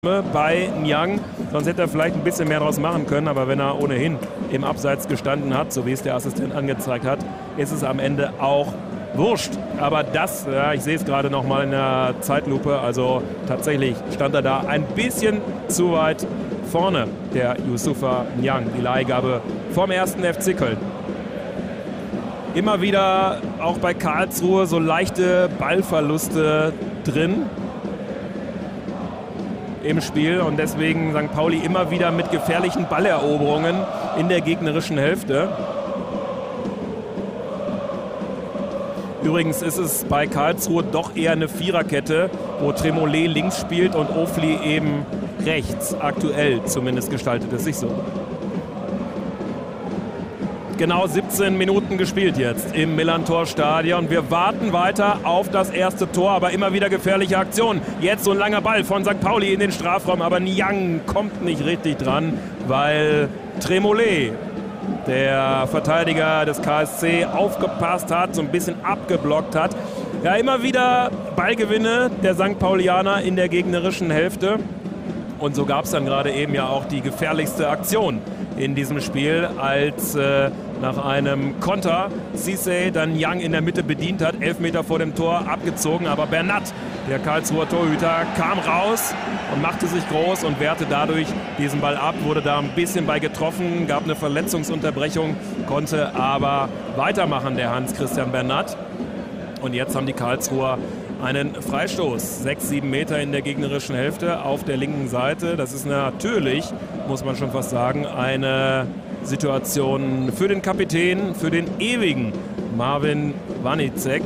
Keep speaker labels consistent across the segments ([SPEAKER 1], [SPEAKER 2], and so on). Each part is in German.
[SPEAKER 1] bei Niang, sonst hätte er vielleicht ein bisschen mehr draus machen können, aber wenn er ohnehin im Abseits gestanden hat, so wie es der Assistent angezeigt hat, ist es am Ende auch wurscht. Aber das, ja, ich sehe es gerade noch mal in der Zeitlupe, also tatsächlich stand er da ein bisschen zu weit vorne, der Youssoufa Niang, die Leihgabe vom 1. FC Köln. Immer wieder auch bei Karlsruhe so leichte Ballverluste drin im Spiel und deswegen St. Pauli immer wieder mit gefährlichen Balleroberungen in der gegnerischen Hälfte. Übrigens ist es bei Karlsruhe doch eher eine Viererkette, wo Tremollet links spielt und Ofli eben rechts. Aktuell zumindest gestaltet es sich so. Genau 17 Minuten gespielt jetzt im Millerntor-Stadion. Wir warten weiter auf das erste Tor, aber immer wieder gefährliche Aktionen. Jetzt so ein langer Ball von St. Pauli in den Strafraum, aber Niang kommt nicht richtig dran, weil Tremollet, der Verteidiger des KSC, aufgepasst hat, so ein bisschen abgeblockt hat. Ja, immer wieder Ballgewinne der St. Paulianer in der gegnerischen Hälfte. Und so gab es dann gerade eben ja auch die gefährlichste Aktion in diesem Spiel, als nach einem Konter Cissé dann Niang in der Mitte bedient hat, 11 Meter vor dem Tor abgezogen, aber Bernat, der Karlsruher Torhüter, kam raus und machte sich groß und wehrte dadurch diesen Ball ab, wurde da ein bisschen bei getroffen, gab eine Verletzungsunterbrechung, konnte aber weitermachen, der Hans-Christian Bernat. Und jetzt haben die Karlsruher einen Freistoß, 6-7 Meter in der gegnerischen Hälfte auf der linken Seite. Das ist natürlich, muss man schon fast sagen, eine Situation für den Kapitän, für den ewigen Marvin Wanicek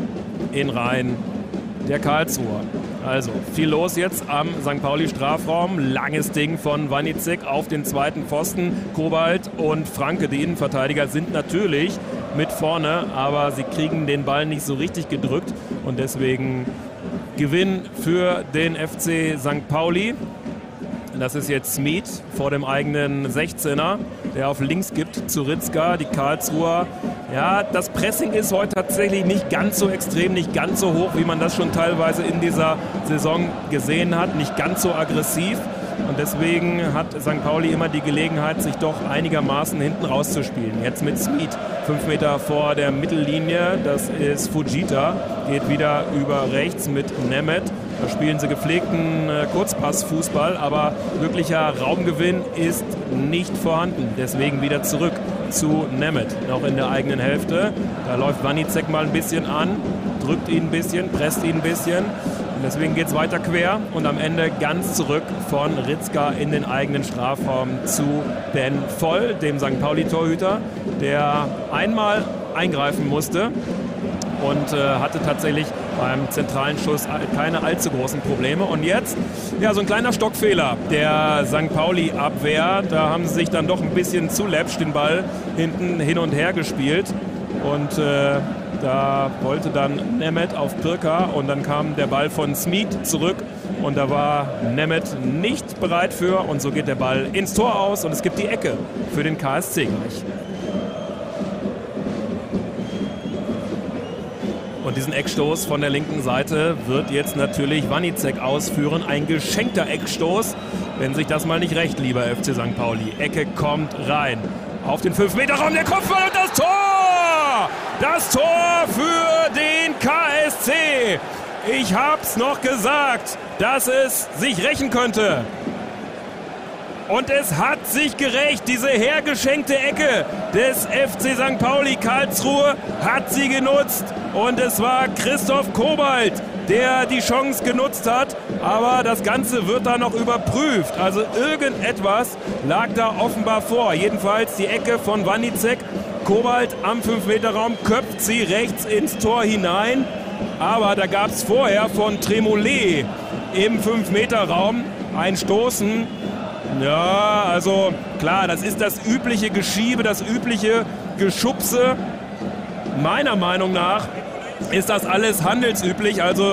[SPEAKER 1] in Reihen der Karlsruher. Also viel los jetzt am St. Pauli-Strafraum. Langes Ding von Wanicek auf den zweiten Pfosten. Kobalt und Franke, die Innenverteidiger, sind natürlich mit vorne, aber sie kriegen den Ball nicht so richtig gedrückt und deswegen Gewinn für den FC St. Pauli. Das ist jetzt Smith vor dem eigenen 16er, der auf links gibt zu Ritzka, die Karlsruher. Ja, das Pressing ist heute tatsächlich nicht ganz so extrem, nicht ganz so hoch, wie man das schon teilweise in dieser Saison gesehen hat, nicht ganz so aggressiv. Und deswegen hat St. Pauli immer die Gelegenheit, sich doch einigermaßen hinten rauszuspielen. Jetzt mit Smith, 5 Meter vor der Mittellinie, das ist Fujita, geht wieder über rechts mit Nemeth. Da spielen sie gepflegten Kurzpassfußball, aber wirklicher Raumgewinn ist nicht vorhanden. Deswegen wieder zurück zu Nemeth, noch in der eigenen Hälfte. Da läuft Wanicek mal ein bisschen an, drückt ihn ein bisschen, presst ihn ein bisschen. Und deswegen geht es weiter quer und am Ende ganz zurück von Ritzka in den eigenen Strafraum zu Ben Voll, dem St. Pauli-Torhüter, der einmal eingreifen musste und hatte tatsächlich beim zentralen Schuss keine allzu großen Probleme. Und jetzt, ja, so ein kleiner Stockfehler der St. Pauli-Abwehr. Da haben sie sich dann doch ein bisschen zu läppsch den Ball hinten hin und her gespielt. Und da wollte dann Nemeth auf Pirka und dann kam der Ball von Smith zurück. Und da war Nemeth nicht bereit für. Und so geht der Ball ins Tor aus und es gibt die Ecke für den KSC gleich. Und diesen Eckstoß von der linken Seite wird jetzt natürlich Wanicek ausführen. Ein geschenkter Eckstoß, wenn sich das mal nicht recht, lieber FC St. Pauli. Ecke kommt rein. Auf den 5-Meter-Raum, der Kopfball und das Tor! Das Tor für den KSC. Ich hab's noch gesagt, dass es sich rächen könnte. Und es hat sich gerächt, diese hergeschenkte Ecke des FC St. Pauli. Karlsruhe hat sie genutzt und es war Christoph Kobalt, der die Chance genutzt hat. Aber das Ganze wird da noch überprüft. Also irgendetwas lag da offenbar vor. Jedenfalls die Ecke von Wanicek. Kobalt am 5-Meter-Raum köpft sie rechts ins Tor hinein. Aber da gab es vorher von Tremollet im 5-Meter-Raum ein Stoßen. Ja, also klar, das ist das übliche Geschiebe, das übliche Geschubse. Meiner Meinung nach ist das alles handelsüblich. Also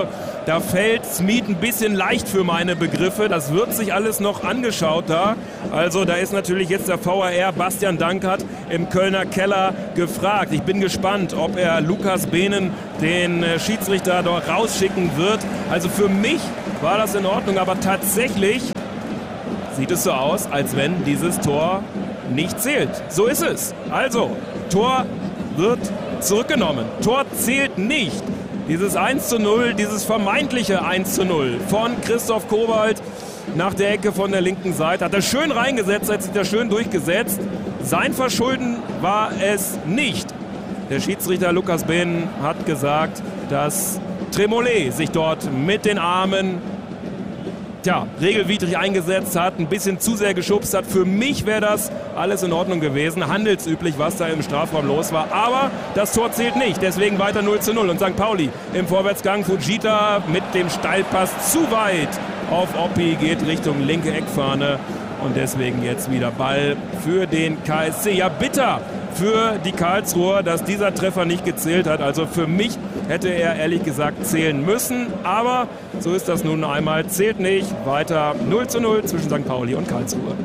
[SPEAKER 1] Da fällt Smith ein bisschen leicht für meine Begriffe. Das wird sich alles noch angeschaut da. Also da ist natürlich jetzt der VAR Bastian Dankert im Kölner Keller gefragt. Ich bin gespannt, ob er Lukas Behnen, den Schiedsrichter, dort rausschicken wird. Also für mich war das in Ordnung, aber tatsächlich sieht es so aus, als wenn dieses Tor nicht zählt. So ist es. Also, Tor wird zurückgenommen. Tor zählt nicht. Dieses 1:0, dieses vermeintliche 1:0 von Christoph Kobalt nach der Ecke von der linken Seite. Hat er schön reingesetzt, hat sich da schön durchgesetzt. Sein Verschulden war es nicht. Der Schiedsrichter Lukas Behnen hat gesagt, dass Tremollet sich dort mit den Armen regelwidrig eingesetzt hat, ein bisschen zu sehr geschubst hat. Für mich wäre das alles in Ordnung gewesen, handelsüblich, was da im Strafraum los war. Aber das Tor zählt nicht, deswegen weiter 0:0. Und St. Pauli im Vorwärtsgang, Fujita mit dem Steilpass zu weit auf Oppi, geht Richtung linke Eckfahne. Und deswegen jetzt wieder Ball für den KSC. Ja, bitter für die Karlsruher, dass dieser Treffer nicht gezählt hat. Also für mich hätte er ehrlich gesagt zählen müssen. Aber so ist das nun einmal. Zählt nicht. Weiter 0:0 zwischen St. Pauli und Karlsruhe.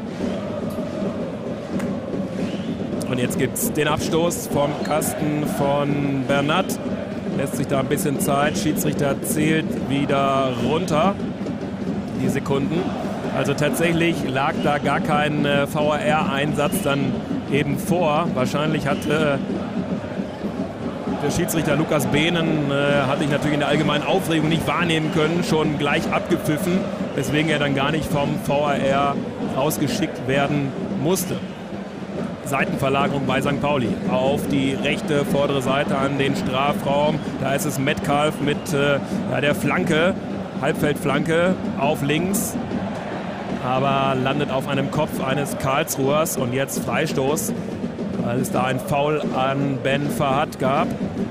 [SPEAKER 1] Und jetzt gibt es den Abstoß vom Kasten von Bernat. Lässt sich da ein bisschen Zeit. Schiedsrichter zählt wieder runter. Die Sekunden. Also tatsächlich lag da gar kein VAR-Einsatz dann eben vor. Wahrscheinlich hat der Schiedsrichter Lukas Behnen, hatte ich natürlich in der allgemeinen Aufregung nicht wahrnehmen können, schon gleich abgepfiffen, weswegen er dann gar nicht vom VAR rausgeschickt werden musste. Seitenverlagerung bei St. Pauli auf die rechte vordere Seite an den Strafraum. Da ist es Metcalf mit der Flanke, Halbfeldflanke auf links. Aber landet auf einem Kopf eines Karlsruhers und jetzt Freistoß, weil es da ein Foul an Ben Fahad gab.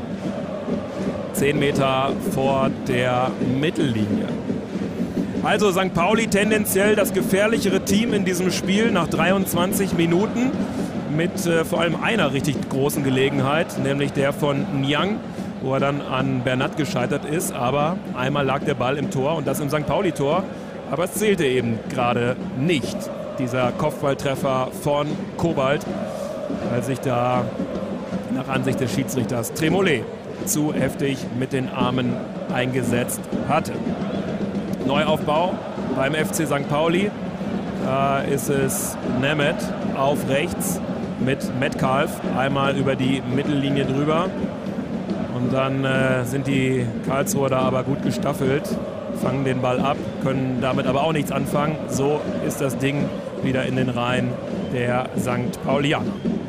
[SPEAKER 1] 10 Meter vor der Mittellinie. Also St. Pauli tendenziell das gefährlichere Team in diesem Spiel nach 23 Minuten mit vor allem einer richtig großen Gelegenheit, nämlich der von Niang, wo er dann an Bernat gescheitert ist. Aber einmal lag der Ball im Tor und das im St. Pauli-Tor. Aber es zählte eben gerade nicht, dieser Kopfballtreffer von Kobalt, weil sich da nach Ansicht des Schiedsrichters Tremollet zu heftig mit den Armen eingesetzt hatte. Neuaufbau beim FC St. Pauli. Da ist es Nemeth auf rechts mit Metcalf, einmal über die Mittellinie drüber. Und dann sind die Karlsruher da aber gut gestaffelt, fangen den Ball ab, können damit aber auch nichts anfangen. So ist das Ding wieder in den Reihen der St. Paulianer.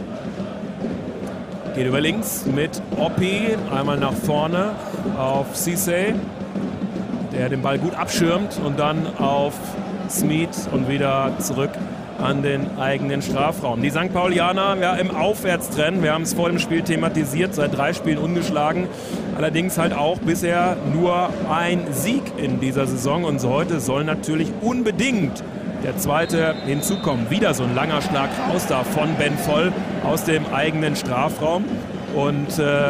[SPEAKER 1] Geht über links mit Oppi, einmal nach vorne auf Cissé, der den Ball gut abschirmt, und dann auf Smith und wieder zurück an den eigenen Strafraum. Die St. Paulianer im Aufwärtstrend, wir haben es vor dem Spiel thematisiert, seit 3 Spielen ungeschlagen, allerdings halt auch bisher nur ein Sieg in dieser Saison, und heute soll natürlich unbedingt der zweite hinzukommen. Wieder so ein langer Schlag raus da von Ben Voll aus dem eigenen Strafraum, und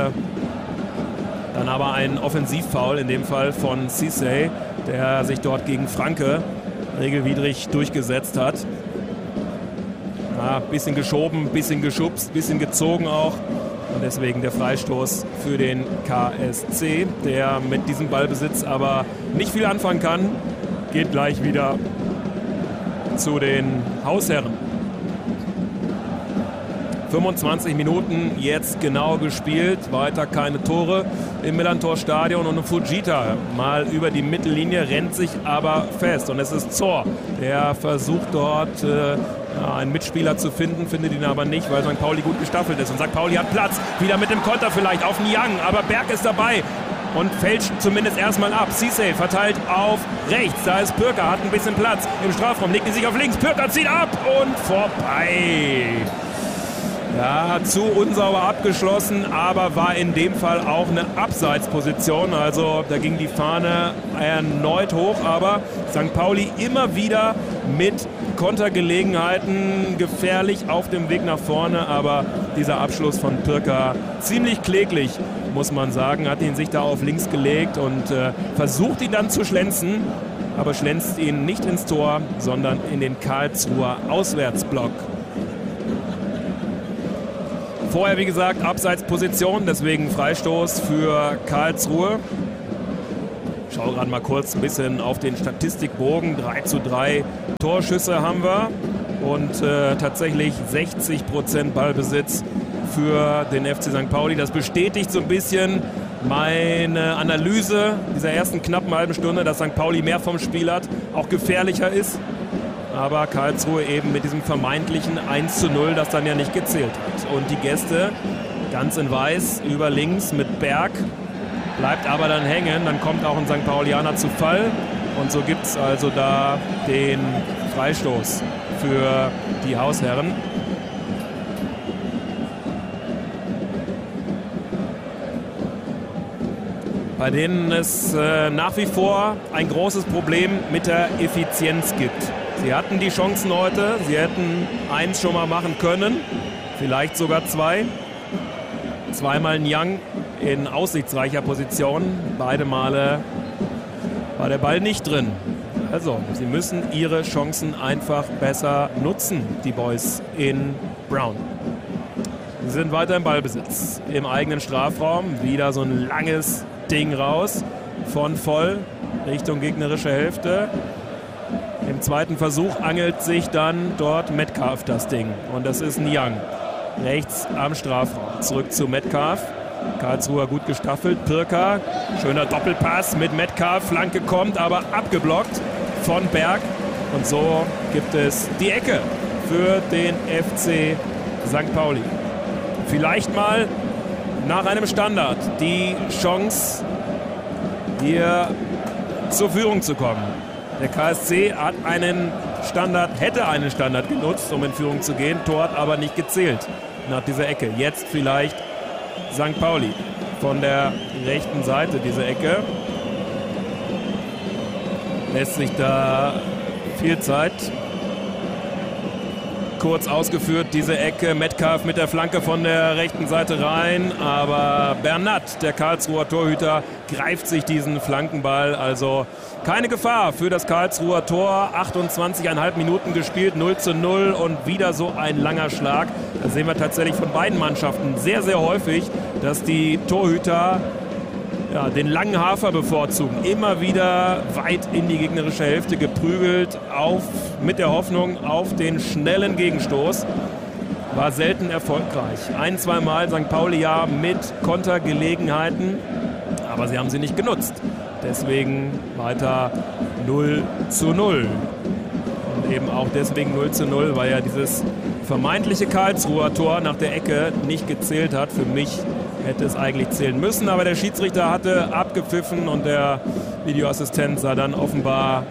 [SPEAKER 1] dann aber ein Offensivfoul, in dem Fall von Cissé, der sich dort gegen Franke regelwidrig durchgesetzt hat. Bisschen geschoben, bisschen geschubst, bisschen gezogen auch. Und deswegen der Freistoß für den KSC, der mit diesem Ballbesitz aber nicht viel anfangen kann. Geht gleich wieder zu den Hausherren. 25 Minuten jetzt genau gespielt, weiter keine Tore im Millantor-Stadion, und Fujita mal über die Mittellinie, rennt sich aber fest, und es ist Zor, der versucht dort einen Mitspieler zu finden, findet ihn aber nicht, weil St. Pauli gut gestaffelt ist, und St. Pauli hat Platz, wieder mit dem Konter vielleicht auf Niang, aber Berg ist dabei und fälscht zumindest erstmal ab. Cissé verteilt auf rechts, da ist Pürker, hat ein bisschen Platz im Strafraum, legt ihn sich auf links, Pürker zieht ab und vorbei. Ja, zu unsauber abgeschlossen, aber war in dem Fall auch eine Abseitsposition. Also da ging die Fahne erneut hoch, aber St. Pauli immer wieder mit Kontergelegenheiten, gefährlich auf dem Weg nach vorne, aber dieser Abschluss von Pürker ziemlich kläglich muss man sagen. Hat ihn sich da auf links gelegt und versucht ihn dann zu schlänzen, aber schlänzt ihn nicht ins Tor, sondern in den Karlsruher Auswärtsblock. Vorher, wie gesagt, Abseitsposition, deswegen Freistoß für Karlsruhe. Ich schaue gerade mal kurz ein bisschen auf den Statistikbogen. 3:3 Torschüsse haben wir und tatsächlich 60% Ballbesitz für den FC St. Pauli. Das bestätigt so ein bisschen meine Analyse dieser ersten knappen halben Stunde, dass St. Pauli mehr vom Spiel hat, auch gefährlicher ist. Aber Karlsruhe eben mit diesem vermeintlichen 1:0, das dann ja nicht gezählt hat. Und die Gäste ganz in weiß über links mit Berg, bleibt aber dann hängen. Dann kommt auch ein St. Paulianer zu Fall. Und so gibt es also da den Freistoß für die Hausherren. Bei denen es nach wie vor ein großes Problem mit der Effizienz gibt. Sie hatten die Chancen heute, sie hätten 1 schon mal machen können, vielleicht sogar 2. Zweimal Niang in aussichtsreicher Position, beide Male war der Ball nicht drin. Also, sie müssen ihre Chancen einfach besser nutzen, die Boys in Brown. Sie sind weiter im Ballbesitz, im eigenen Strafraum, wieder so ein langes Ding raus von Voll Richtung gegnerische Hälfte. Im zweiten Versuch angelt sich dann dort Metcalf das Ding und das ist Niang. Rechts am Strafraum. Zurück zu Metcalf. Karlsruher gut gestaffelt. Pirker. Schöner Doppelpass mit Metcalf. Flanke kommt, aber abgeblockt von Berg. Und so gibt es die Ecke für den FC St. Pauli. Vielleicht mal nach einem Standard die Chance, hier zur Führung zu kommen. Der KSC hat hätte einen Standard genutzt, um in Führung zu gehen. Tor hat aber nicht gezählt nach dieser Ecke. Jetzt vielleicht St. Pauli von der rechten Seite, diese Ecke. Lässt sich da viel Zeit. Kurz ausgeführt, diese Ecke. Metcalf mit der Flanke von der rechten Seite rein. Aber Bernat, der Karlsruher Torhüter, greift sich diesen Flankenball. Also keine Gefahr für das Karlsruher Tor. 28,5 Minuten gespielt, 0:0 und wieder so ein langer Schlag. Da sehen wir tatsächlich von beiden Mannschaften sehr, sehr häufig, dass die Torhüter den langen Hafer bevorzugen. Immer wieder weit in die gegnerische Hälfte geprügelt, mit der Hoffnung auf den schnellen Gegenstoß. War selten erfolgreich. 1-2 Mal St. Pauli ja mit Kontergelegenheiten, aber sie haben sie nicht genutzt. Deswegen weiter 0:0. Und eben auch deswegen 0:0, weil ja dieses vermeintliche Karlsruher Tor nach der Ecke nicht gezählt hat. Für mich hätte es eigentlich zählen müssen, aber der Schiedsrichter hatte abgepfiffen und der Videoassistent sah dann offenbar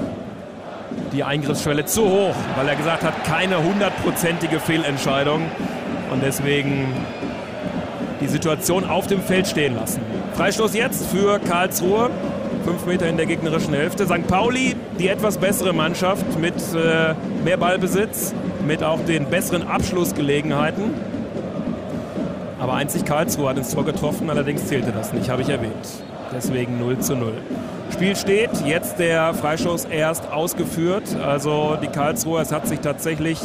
[SPEAKER 1] die Eingriffsschwelle zu hoch, weil er gesagt hat, keine 100%ige Fehlentscheidung und deswegen die Situation auf dem Feld stehen lassen. Freistoß jetzt für Karlsruhe, 5 Meter in der gegnerischen Hälfte. St. Pauli, die etwas bessere Mannschaft mit mehr Ballbesitz, mit auch den besseren Abschlussgelegenheiten. Aber einzig Karlsruhe hat ins Tor getroffen, allerdings zählte das nicht, habe ich erwähnt. Deswegen 0:0. Spiel steht, jetzt der Freistoß erst ausgeführt. Also die Karlsruher, es hat sich tatsächlich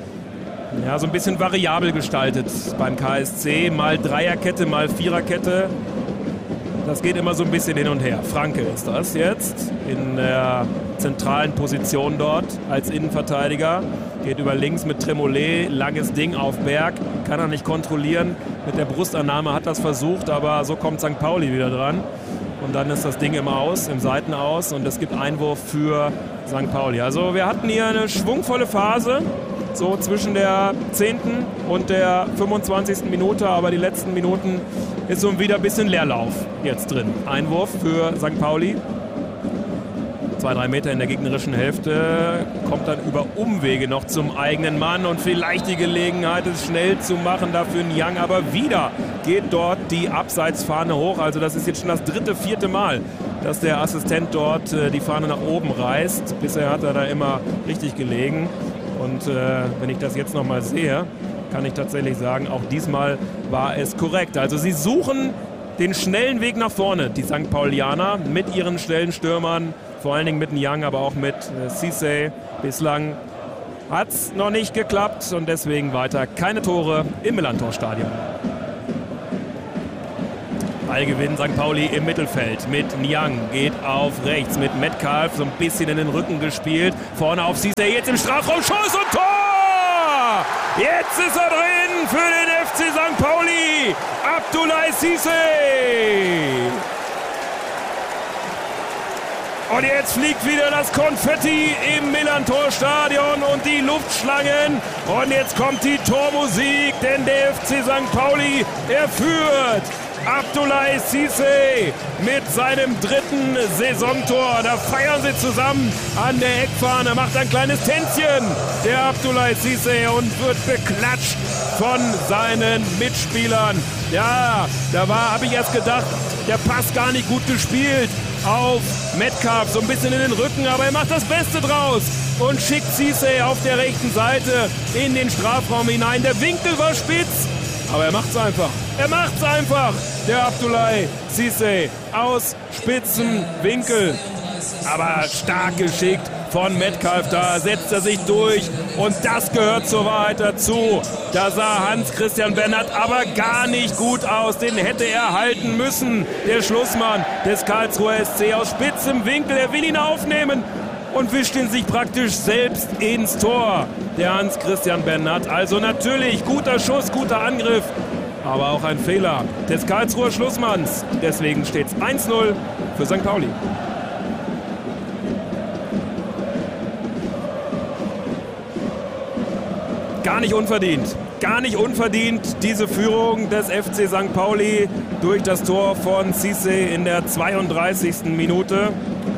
[SPEAKER 1] so ein bisschen variabel gestaltet beim KSC. Mal Dreierkette, mal Viererkette. Das geht immer so ein bisschen hin und her. Franke ist das jetzt in der zentralen Position dort als Innenverteidiger. Geht über links mit Tremollet, langes Ding auf Berg, kann er nicht kontrollieren. Mit der Brustannahme hat das versucht, aber so kommt St. Pauli wieder dran. Und dann ist das Ding im Seitenaus und es gibt Einwurf für St. Pauli. Also wir hatten hier eine schwungvolle Phase, so zwischen der 10. und der 25. Minute, aber die letzten Minuten ist so wieder ein bisschen Leerlauf jetzt drin. Einwurf für St. Pauli. 2-3 Meter in der gegnerischen Hälfte, kommt dann über Umwege noch zum eigenen Mann und vielleicht die Gelegenheit, es schnell zu machen, dafür Niang, aber wieder geht dort die Abseitsfahne hoch. Also das ist jetzt schon das 3., 4. Mal, dass der Assistent dort die Fahne nach oben reißt. Bisher hat er da immer richtig gelegen und wenn ich das jetzt nochmal sehe, kann ich tatsächlich sagen, auch diesmal war es korrekt. Also sie suchen den schnellen Weg nach vorne, die St. Paulianer, mit ihren schnellen Stürmern, vor allen Dingen mit Niang, aber auch mit Cissé. Bislang hat es noch nicht geklappt und deswegen weiter keine Tore im Millerntor-Stadion. Ballgewinn St. Pauli im Mittelfeld mit Niang, geht auf rechts mit Metcalf, so ein bisschen in den Rücken gespielt. Vorne auf Cissé, jetzt im Strafraum, Schuss und Tor! Jetzt ist er drin für den FC St. Pauli, Abdoulaye Cissé! Und jetzt fliegt wieder das Konfetti im Millerntor-Stadion und die Luftschlangen. Und jetzt kommt die Tormusik, denn der FC St. Pauli, er führt. Abdoulaye Cissé mit seinem 3. Saisontor. Da feiern sie zusammen an der Eckfahne. Macht ein kleines Tänzchen, der Abdoulaye Cissé, und wird beklatscht von seinen Mitspielern. Ja, da habe ich erst gedacht, der Pass gar nicht gut gespielt auf Metcalf, so ein bisschen in den Rücken, aber er macht das Beste draus und schickt Cissé auf der rechten Seite in den Strafraum hinein. Der Winkel war spitz, aber er macht's einfach. Er macht's einfach, der Abdoulaye Cissé, aus spitzen Winkel. Aber stark geschickt von Metcalf, da setzt er sich durch und das gehört zur Wahrheit dazu. Da sah Hans-Christian Bernat aber gar nicht gut aus, den hätte er halten müssen. Der Schlussmann des Karlsruher SC aus spitzem Winkel, er will ihn aufnehmen und wischt ihn sich praktisch selbst ins Tor, der Hans-Christian Bernat. Also natürlich guter Schuss, guter Angriff, aber auch ein Fehler des Karlsruher Schlussmanns. Deswegen steht es 1-0 für St. Pauli. Gar nicht unverdient diese Führung des FC St. Pauli durch das Tor von Cissé in der 32. Minute.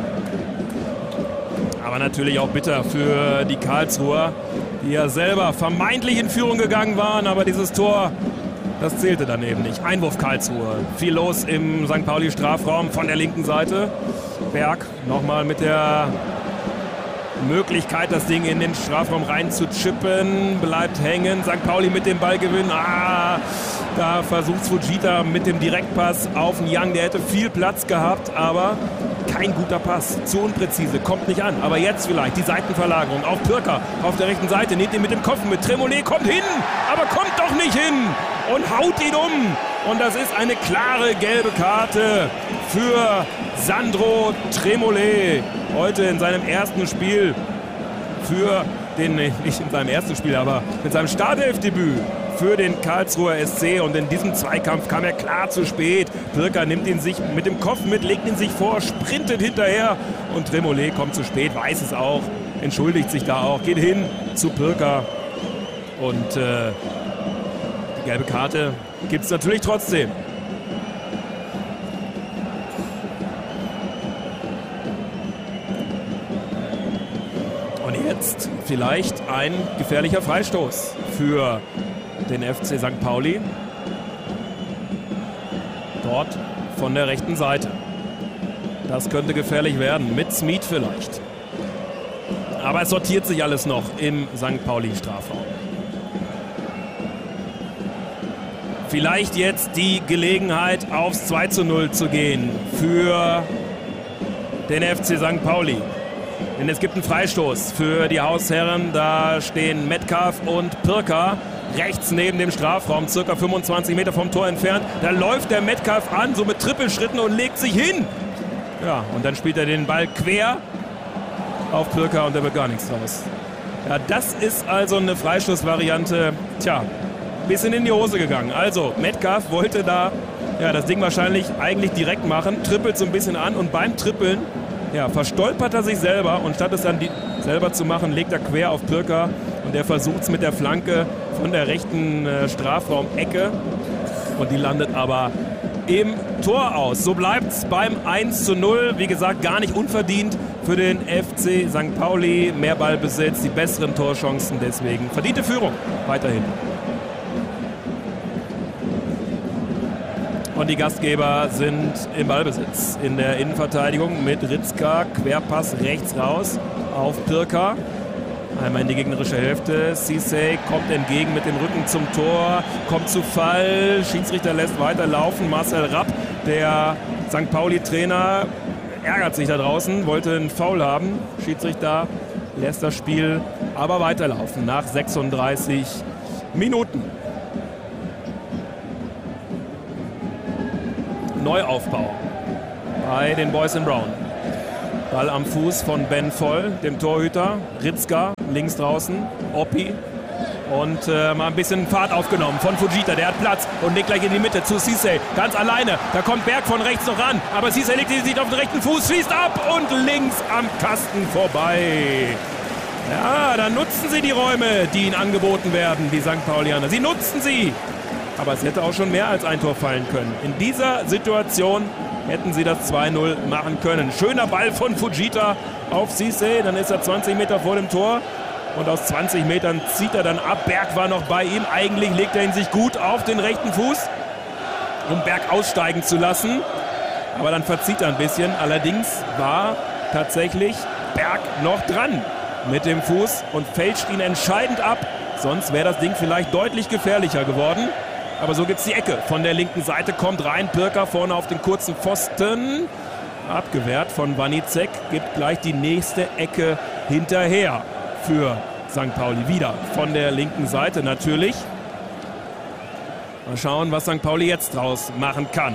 [SPEAKER 1] Aber natürlich auch bitter für die Karlsruher, die ja selber vermeintlich in Führung gegangen waren, aber dieses Tor, das zählte dann eben nicht. Einwurf Karlsruhe. Viel los im St. Pauli Strafraum von der linken Seite. Berg nochmal mit der Möglichkeit, das Ding in den Strafraum rein zu chippen, bleibt hängen. St. Pauli mit dem Ballgewinn. Da versucht Fujita mit dem Direktpass auf Niang. Der hätte viel Platz gehabt, aber kein guter Pass. Zu unpräzise, kommt nicht an. Aber jetzt vielleicht die Seitenverlagerung auf Pürker auf der rechten Seite. Nimmt ihn mit dem Kopf mit. Tremollet kommt hin, aber kommt doch nicht hin und haut ihn um. Und das ist eine klare gelbe Karte für Sandro Tremollet. Heute in seinem ersten Spiel nicht in seinem ersten Spiel, aber mit seinem Startelfdebüt für den Karlsruher SC. Und in diesem Zweikampf kam er klar zu spät. Pürker nimmt ihn sich mit dem Kopf mit, legt ihn sich vor, sprintet hinterher und Tremollet kommt zu spät, weiß es auch, entschuldigt sich da auch, geht hin zu Pürker und die gelbe Karte gibt es natürlich trotzdem. Jetzt vielleicht ein gefährlicher Freistoß für den FC St. Pauli. Dort von der rechten Seite. Das könnte gefährlich werden, mit Smith vielleicht. Aber es sortiert sich alles noch im St. Pauli-Strafraum. Vielleicht jetzt die Gelegenheit, aufs 2:0 zu gehen für den FC St. Pauli. Denn es gibt einen Freistoß für die Hausherren. Da stehen Metcalf und Pürker rechts neben dem Strafraum, circa 25 Meter vom Tor entfernt. Da läuft der Metcalf an, so mit Trippelschritten und legt sich hin. Ja, und dann spielt er den Ball quer auf Pürker und da wird gar nichts draus. Ja, das ist also eine Freistoßvariante, bisschen in die Hose gegangen. Also, Metcalf wollte da das Ding wahrscheinlich eigentlich direkt machen, trippelt so ein bisschen an und beim Trippeln verstolpert er sich selber und statt es dann selber zu machen, legt er quer auf Pürker und der versucht es mit der Flanke von der rechten Strafraumecke und die landet aber im Tor aus. So bleibt es beim 1:0. Wie gesagt, gar nicht unverdient für den FC St. Pauli. Mehr Ballbesitz, die besseren Torchancen, deswegen verdiente Führung weiterhin. Und die Gastgeber sind im Ballbesitz in der Innenverteidigung mit Ritzka. Querpass rechts raus auf Pürker. Einmal in die gegnerische Hälfte. Cissé kommt entgegen mit dem Rücken zum Tor. Kommt zu Fall. Schiedsrichter lässt weiterlaufen. Marcel Rapp Der St. Pauli-Trainer ärgert sich da draußen, wollte einen Foul haben. Schiedsrichter lässt das Spiel aber weiterlaufen nach 36 Minuten. Neuaufbau bei den Boys in Brown. Ball am Fuß von Ben Voll, dem Torhüter. Ritzka links draußen, Oppi. Und mal ein bisschen Fahrt aufgenommen von Fujita. Der hat Platz und legt gleich in die Mitte zu Cissé. Ganz alleine. Da kommt Berg von rechts noch ran. Aber Cissé legt sich auf den rechten Fuß, schießt ab und links am Kasten vorbei. Ja, da nutzen sie die Räume, die ihnen angeboten werden, die St. Paulianer. Sie nutzen sie. Aber es hätte auch schon mehr als ein Tor fallen können. In dieser Situation hätten sie das 2-0 machen können. Schöner Ball von Fujita auf Cissé. Dann ist er 20 Meter vor dem Tor. Und aus 20 Metern zieht er dann ab. Berg war noch bei ihm. Eigentlich legt er ihn sich gut auf den rechten Fuß, um Berg aussteigen zu lassen. Aber dann verzieht er ein bisschen. Allerdings war tatsächlich Berg noch dran mit dem Fuß und fälscht ihn entscheidend ab. Sonst wäre das Ding vielleicht deutlich gefährlicher geworden. Aber so gibt es die Ecke. Von der linken Seite kommt rein Pirker vorne auf den kurzen Pfosten. Abgewehrt von Wanicek. Gibt gleich die nächste Ecke hinterher für St. Pauli. Wieder von der linken Seite natürlich. Mal schauen, was St. Pauli jetzt draus machen kann.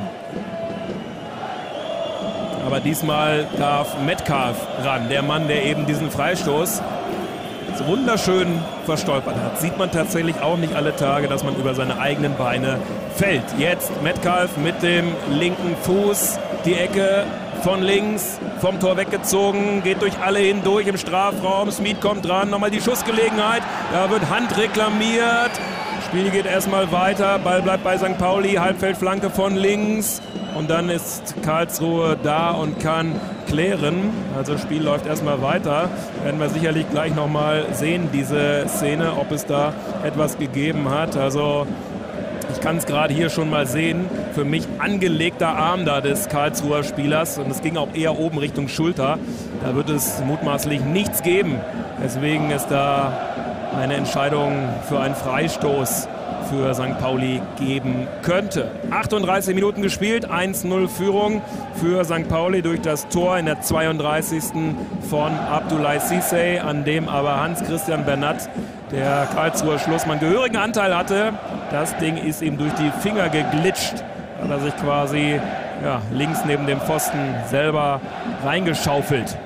[SPEAKER 1] Aber diesmal darf Metcalf ran. Der Mann, der eben diesen Freistoß so wunderschön verstolpert hat. Sieht man tatsächlich auch nicht alle Tage, dass man über seine eigenen Beine fällt. Jetzt Metcalf mit dem linken Fuß. Die Ecke von links, vom Tor weggezogen, geht durch alle hindurch im Strafraum. Smith kommt dran, nochmal die Schussgelegenheit. Da wird Hand reklamiert. Spiel geht erstmal weiter. Ball bleibt bei St. Pauli. Halbfeldflanke von links. Und dann ist Karlsruhe da und kann klären. Also das Spiel läuft erstmal weiter. Werden wir sicherlich gleich nochmal sehen, diese Szene, ob es da etwas gegeben hat. Also ich kann es gerade hier schon mal sehen. Für mich angelegter Arm da des Karlsruher Spielers. Und es ging auch eher oben Richtung Schulter. Da wird es mutmaßlich nichts geben. Deswegen ist da eine Entscheidung für einen Freistoß für St. Pauli geben könnte. 38 Minuten gespielt, 1-0 Führung für St. Pauli durch das Tor in der 32. von Abdoulaye Cissé, an dem aber Hans-Christian Bernat, der Karlsruher Schlussmann, gehörigen Anteil hatte. Das Ding ist ihm durch die Finger geglitscht, hat er sich quasi links neben dem Pfosten selber reingeschaufelt.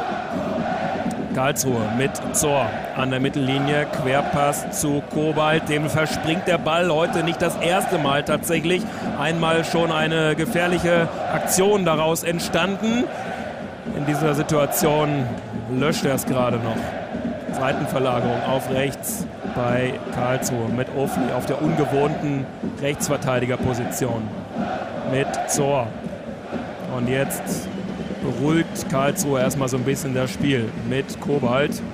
[SPEAKER 1] Karlsruhe mit Zor an der Mittellinie, Querpass zu Kobalt, dem verspringt der Ball heute nicht das erste Mal tatsächlich. Einmal schon eine gefährliche Aktion daraus entstanden. In dieser Situation löscht er es gerade noch. Seitenverlagerung auf rechts bei Karlsruhe mit Ofli auf der ungewohnten Rechtsverteidigerposition mit Zor. Und jetzt beruhigt Karlsruhe erstmal so ein bisschen das Spiel mit Kobalt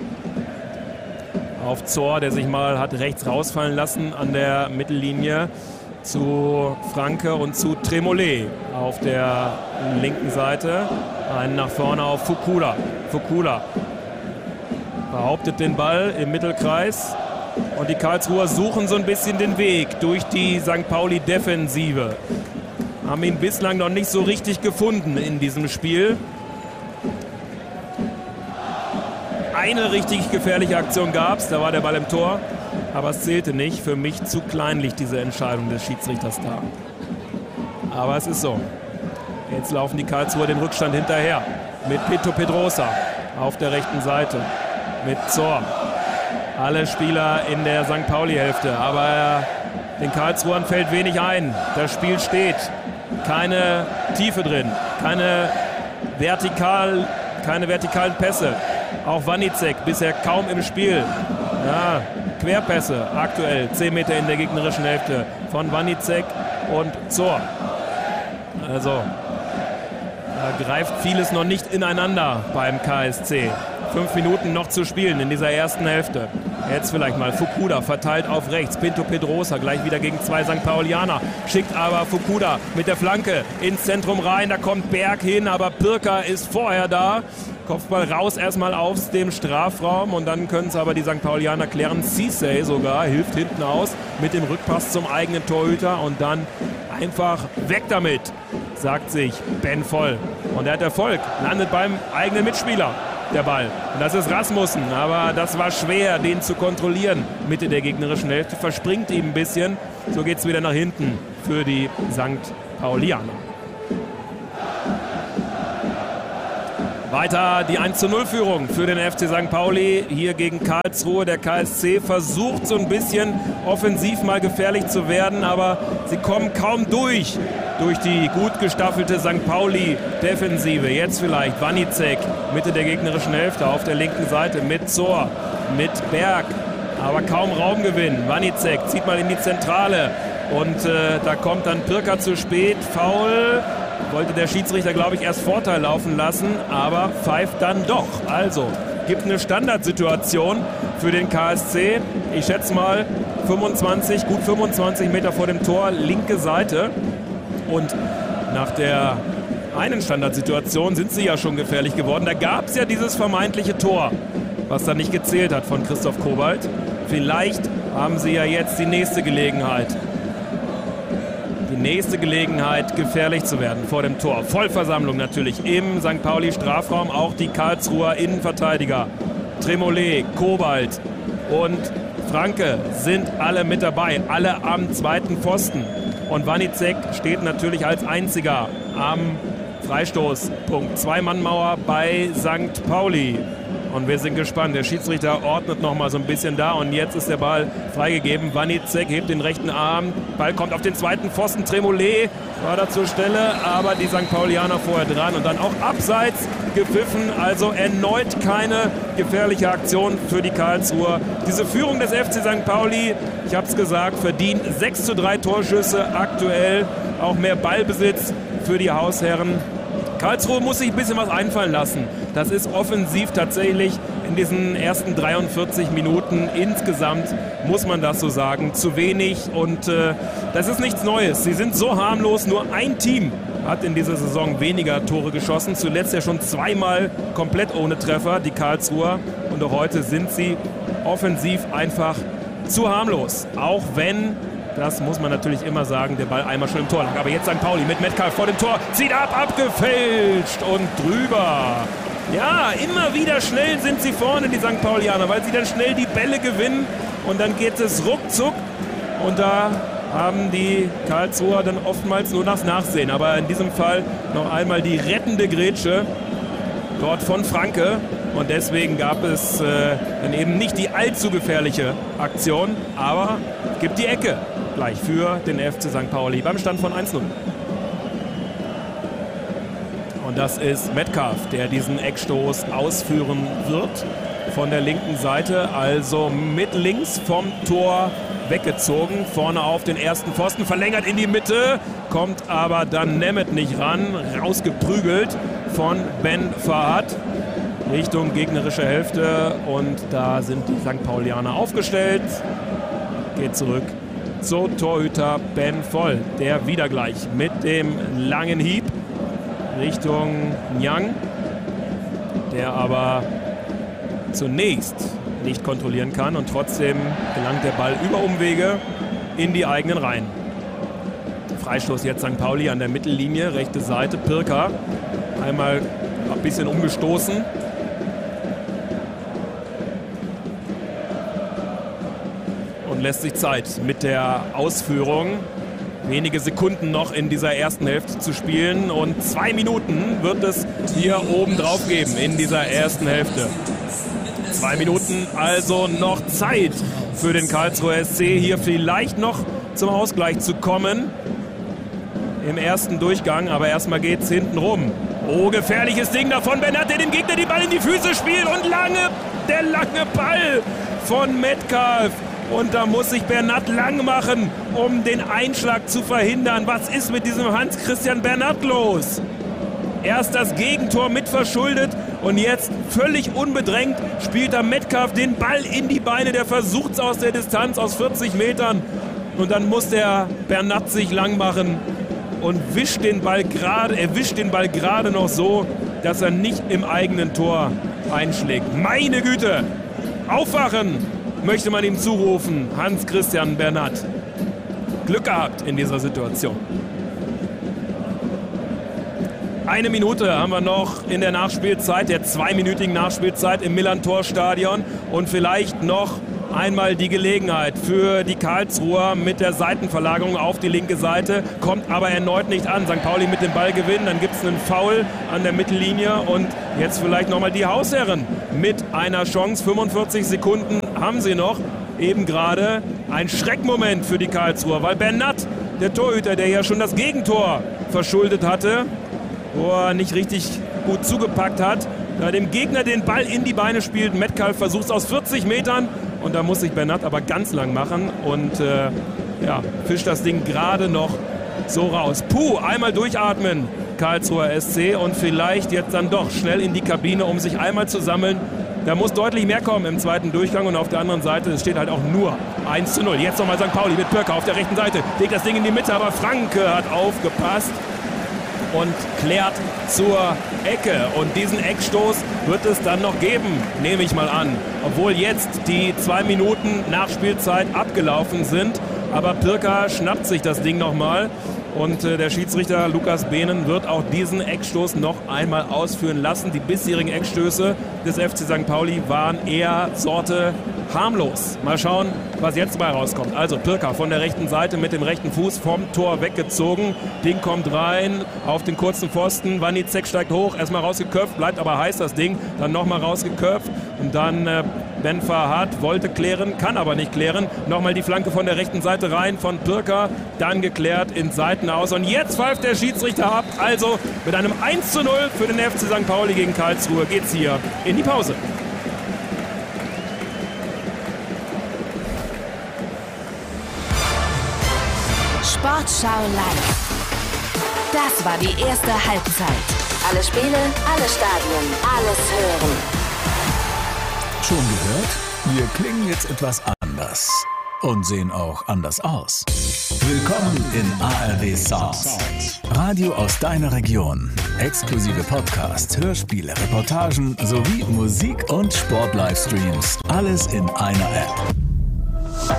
[SPEAKER 1] auf Zor, der sich mal hat rechts rausfallen lassen an der Mittellinie, zu Franke und zu Tremollet auf der linken Seite. Einen nach vorne auf Fukuda. Fukuda behauptet den Ball im Mittelkreis und die Karlsruher suchen so ein bisschen den Weg durch die St. Pauli-Defensive. Haben ihn bislang noch nicht so richtig gefunden in diesem Spiel. Eine richtig gefährliche Aktion gab es, da war der Ball im Tor, aber es zählte nicht. Für mich zu kleinlich diese Entscheidung des Schiedsrichters da. Aber es ist so. Jetzt laufen die Karlsruher dem Rückstand hinterher. Mit Pito Pedrosa auf der rechten Seite. Mit Zor. Alle Spieler in der St. Pauli-Hälfte, aber den Karlsruhern fällt wenig ein. Das Spiel steht. Keine Tiefe drin, keine vertikalen Pässe. Auch Wanicek bisher kaum im Spiel. Ja, Querpässe aktuell 10 Meter in der gegnerischen Hälfte von Wanicek und Zor. Also da greift vieles noch nicht ineinander beim KSC. 5 Minuten noch zu spielen in dieser ersten Hälfte. Jetzt vielleicht mal Fukuda verteilt auf rechts. Pinto Pedrosa gleich wieder gegen 2 St. Paulianer. Schickt aber Fukuda mit der Flanke ins Zentrum rein. Da kommt Berg hin, aber Pirker ist vorher da. Kopfball raus erstmal aus dem Strafraum und dann können es aber die St. Paulianer klären. Cissé sogar hilft hinten aus mit dem Rückpass zum eigenen Torhüter und dann einfach weg damit. sagt sich Ben Voll. Und er hat Erfolg, landet beim eigenen Mitspieler, der Ball. Und das ist Rasmussen, aber das war schwer, den zu kontrollieren. Mitte der gegnerischen Hälfte, verspringt ihm ein bisschen. So geht es wieder nach hinten für die St. Paulianer. Weiter die 1:0-Führung für den FC St. Pauli hier gegen Karlsruhe. Der KSC versucht so ein bisschen offensiv mal gefährlich zu werden, aber sie kommen kaum durch die gut gestaffelte St. Pauli-Defensive. Jetzt vielleicht Wanicek, Mitte der gegnerischen Hälfte auf der linken Seite mit Zohr, mit Berg, aber kaum Raumgewinn. Wanicek zieht mal in die Zentrale und da kommt dann Pirker zu spät, Foul. Wollte der Schiedsrichter, glaube ich, erst Vorteil laufen lassen, aber pfeift dann doch. Also gibt eine Standardsituation für den KSC. Ich schätze mal gut 25 Meter vor dem Tor, linke Seite. Und nach der einen Standardsituation sind sie ja schon gefährlich geworden. Da gab es ja dieses vermeintliche Tor, was dann nicht gezählt hat von Christoph Kobalt. Vielleicht haben sie ja jetzt die nächste Gelegenheit. Gefährlich zu werden vor dem Tor. Vollversammlung natürlich im St. Pauli-Strafraum. Auch die Karlsruher Innenverteidiger Tremollet, Kobalt und Franke sind alle mit dabei. Alle am zweiten Pfosten. Und Wanicek steht natürlich als einziger am Freistoßpunkt. Zwei-Mann-Mauer bei St. Pauli. Und wir sind gespannt. Der Schiedsrichter ordnet noch mal so ein bisschen da. Und jetzt ist der Ball freigegeben. Wanicek hebt den rechten Arm. Ball kommt auf den zweiten Pfosten. Tremollet war da zur Stelle. Aber die St. Paulianer vorher dran. Und dann auch abseits gepfiffen. Also erneut keine gefährliche Aktion für die Karlsruher. Diese Führung des FC St. Pauli, ich habe es gesagt, verdient 6:3 Torschüsse aktuell. Auch mehr Ballbesitz für die Hausherren. Karlsruhe muss sich ein bisschen was einfallen lassen. Das ist offensiv tatsächlich in diesen ersten 43 Minuten insgesamt, muss man das so sagen, zu wenig. Und das ist nichts Neues. Sie sind so harmlos. Nur ein Team hat in dieser Saison weniger Tore geschossen. Zuletzt ja schon zweimal komplett ohne Treffer, die Karlsruher. Und auch heute sind sie offensiv einfach zu harmlos. Auch wenn, das muss man natürlich immer sagen, der Ball einmal schon im Tor lag. Aber jetzt St. Pauli mit Metcalf vor dem Tor. Zieht ab, abgefälscht und drüber. Ja, immer wieder schnell sind sie vorne, die St. Paulianer, weil sie dann schnell die Bälle gewinnen. Und dann geht es ruckzuck. Und da haben die Karlsruher dann oftmals nur das Nachsehen. Aber in diesem Fall noch einmal die rettende Grätsche dort von Franke. Und deswegen gab es dann eben nicht die allzu gefährliche Aktion. Aber gibt die Ecke gleich für den FC St. Pauli beim Stand von 1:0. Und das ist Metcalf, der diesen Eckstoß ausführen wird von der linken Seite. Also mit links vom Tor weggezogen. Vorne auf den ersten Pfosten, verlängert in die Mitte. Kommt aber dann Nemeth nicht ran. Rausgeprügelt von Ben Fahad Richtung gegnerische Hälfte. Und da sind die St. Paulianer aufgestellt. Geht zurück zu Torhüter Ben Voll, der wieder gleich mit dem langen Hieb Richtung Nyang, der aber zunächst nicht kontrollieren kann und trotzdem gelangt der Ball über Umwege in die eigenen Reihen. Freistoß jetzt St. Pauli an der Mittellinie, rechte Seite, Pirker, einmal ein bisschen umgestoßen. Und lässt sich Zeit mit der Ausführung. Wenige Sekunden noch in dieser ersten Hälfte zu spielen und 2 Minuten wird es hier oben drauf geben in dieser ersten Hälfte. 2 Minuten, also noch Zeit für den Karlsruher SC, hier vielleicht noch zum Ausgleich zu kommen im ersten Durchgang, aber erstmal geht es hinten rum. Oh, gefährliches Ding davon, Bernat, der dem Gegner den Ball in die Füße spielt und der lange Ball von Metcalf. Und da muss sich Bernat lang machen, um den Einschlag zu verhindern. Was ist mit diesem Hans-Christian Bernat los? Erst das Gegentor mit verschuldet und jetzt völlig unbedrängt spielt da Metcalf den Ball in die Beine. Der versucht es aus der Distanz, aus 40 Metern. Und dann muss der Bernat sich lang machen und erwischt den Ball gerade noch so, dass er nicht im eigenen Tor einschlägt. Meine Güte! Aufwachen! Möchte man ihm zurufen, Hans-Christian Bernat. Glück gehabt in dieser Situation. Eine Minute haben wir noch in der Nachspielzeit, der 2-minütigen Nachspielzeit im Millantor-Stadion. Und vielleicht noch einmal die Gelegenheit für die Karlsruher mit der Seitenverlagerung auf die linke Seite. Kommt aber erneut nicht an. St. Pauli mit dem Ballgewinn, dann gibt es einen Foul an der Mittellinie. Und jetzt vielleicht nochmal die Hausherren mit einer Chance. 45 Sekunden haben sie noch. Eben gerade ein Schreckmoment für die Karlsruher, weil Bernat, der Torhüter, der ja schon das Gegentor verschuldet hatte, wo er nicht richtig gut zugepackt hat, da dem Gegner den Ball in die Beine spielt. Metcalf versucht es aus 40 Metern und da muss sich Bernat aber ganz lang machen und fischt das Ding gerade noch so raus. Einmal durchatmen, Karlsruher SC, und vielleicht jetzt dann doch schnell in die Kabine, um sich einmal zu sammeln. Da muss deutlich mehr kommen im zweiten Durchgang und auf der anderen Seite, es steht halt auch nur 1:0. Jetzt nochmal St. Pauli mit Pürker auf der rechten Seite, legt das Ding in die Mitte, aber Franke hat aufgepasst und klärt zur Ecke. Und diesen Eckstoß wird es dann noch geben, nehme ich mal an. Obwohl jetzt die 2 Minuten Nachspielzeit abgelaufen sind. Aber Pürker schnappt sich das Ding nochmal. Und der Schiedsrichter Lukas Behnen wird auch diesen Eckstoß noch einmal ausführen lassen. Die bisherigen Eckstöße des FC St. Pauli waren eher Sorte harmlos. Mal schauen, was jetzt dabei rauskommt. Also Pürker von der rechten Seite mit dem rechten Fuß vom Tor weggezogen. Ding kommt rein auf den kurzen Pfosten. Wanizek steigt hoch, erstmal rausgeköpft, bleibt aber heiß das Ding. Dann nochmal rausgeköpft und dann Ben Farhat wollte klären, kann aber nicht klären. Nochmal die Flanke von der rechten Seite rein von Pürker, dann geklärt ins Seitenaus. Und jetzt pfeift der Schiedsrichter ab. Also mit einem 1:0 für den FC St. Pauli gegen Karlsruhe geht's hier in die Pause.
[SPEAKER 2] Sportschau live. Das war die erste Halbzeit. Alle Spiele, alle Stadien, alles hören.
[SPEAKER 3] Schon gehört? Wir klingen jetzt etwas anders und sehen auch anders aus. Willkommen in ARD Sounds. Radio aus deiner Region. Exklusive Podcasts, Hörspiele, Reportagen sowie Musik- und Sport-Livestreams. Alles in einer App.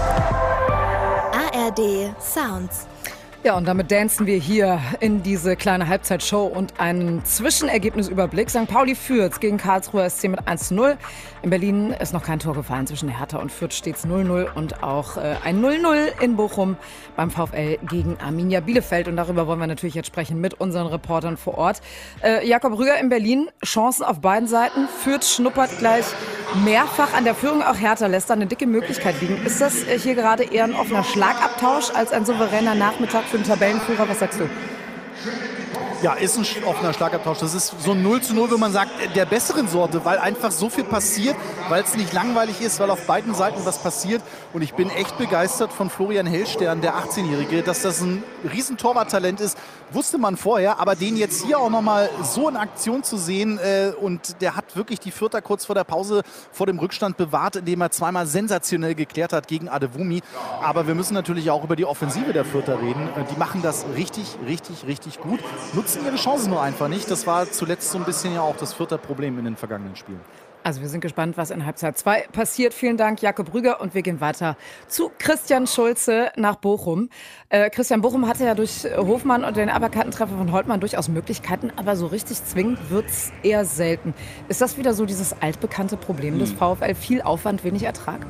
[SPEAKER 2] ARD Sounds.
[SPEAKER 4] Ja, und damit dancen wir hier in diese kleine Halbzeitshow und einen Zwischenergebnisüberblick. St. Pauli führt gegen Karlsruher SC mit 1:0. In Berlin ist noch kein Tor gefallen. Zwischen Hertha und Fürth steht es 0:0 und auch ein 0:0 in Bochum beim VfL gegen Arminia Bielefeld. Und darüber wollen wir natürlich jetzt sprechen mit unseren Reportern vor Ort. Jakob Rüger in Berlin, Chancen auf beiden Seiten. Fürth schnuppert gleich mehrfach an der Führung. Auch Hertha lässt da eine dicke Möglichkeit liegen. Ist das hier gerade eher ein offener Schlagabtausch als ein souveräner Nachmittag für den Tabellenführer? Was sagst du?
[SPEAKER 5] Ja, ist ein offener Schlagabtausch. Das ist so ein 0:0, wenn man sagt, der besseren Sorte, weil einfach so viel passiert, weil es nicht langweilig ist, weil auf beiden Seiten was passiert. Und ich bin echt begeistert von Florian Hellstern, der 18-Jährige, dass das ein riesen Torwarttalent ist, wusste man vorher. Aber den jetzt hier auch nochmal so in Aktion zu sehen, und der hat wirklich die Fürther kurz vor der Pause vor dem Rückstand bewahrt, indem er zweimal sensationell geklärt hat gegen Adewumi. Aber wir müssen natürlich auch über die Offensive der Fürther reden. Die machen das richtig, richtig, richtig gut. Nutzen ihre Chancen nur einfach nicht. Das war zuletzt so ein bisschen ja auch das Fürther Problem in den vergangenen Spielen.
[SPEAKER 4] Also wir sind gespannt, was in Halbzeit 2 passiert. Vielen Dank, Jakob Rüger. Und wir gehen weiter zu Christian Schulze nach Bochum. Christian, Bochum hatte ja durch Hofmann und den Aberkantentreffer von Holtmann durchaus Möglichkeiten, aber so richtig zwingend wird es eher selten. Ist das wieder so dieses altbekannte Problem des VfL? Viel Aufwand, wenig Ertrag?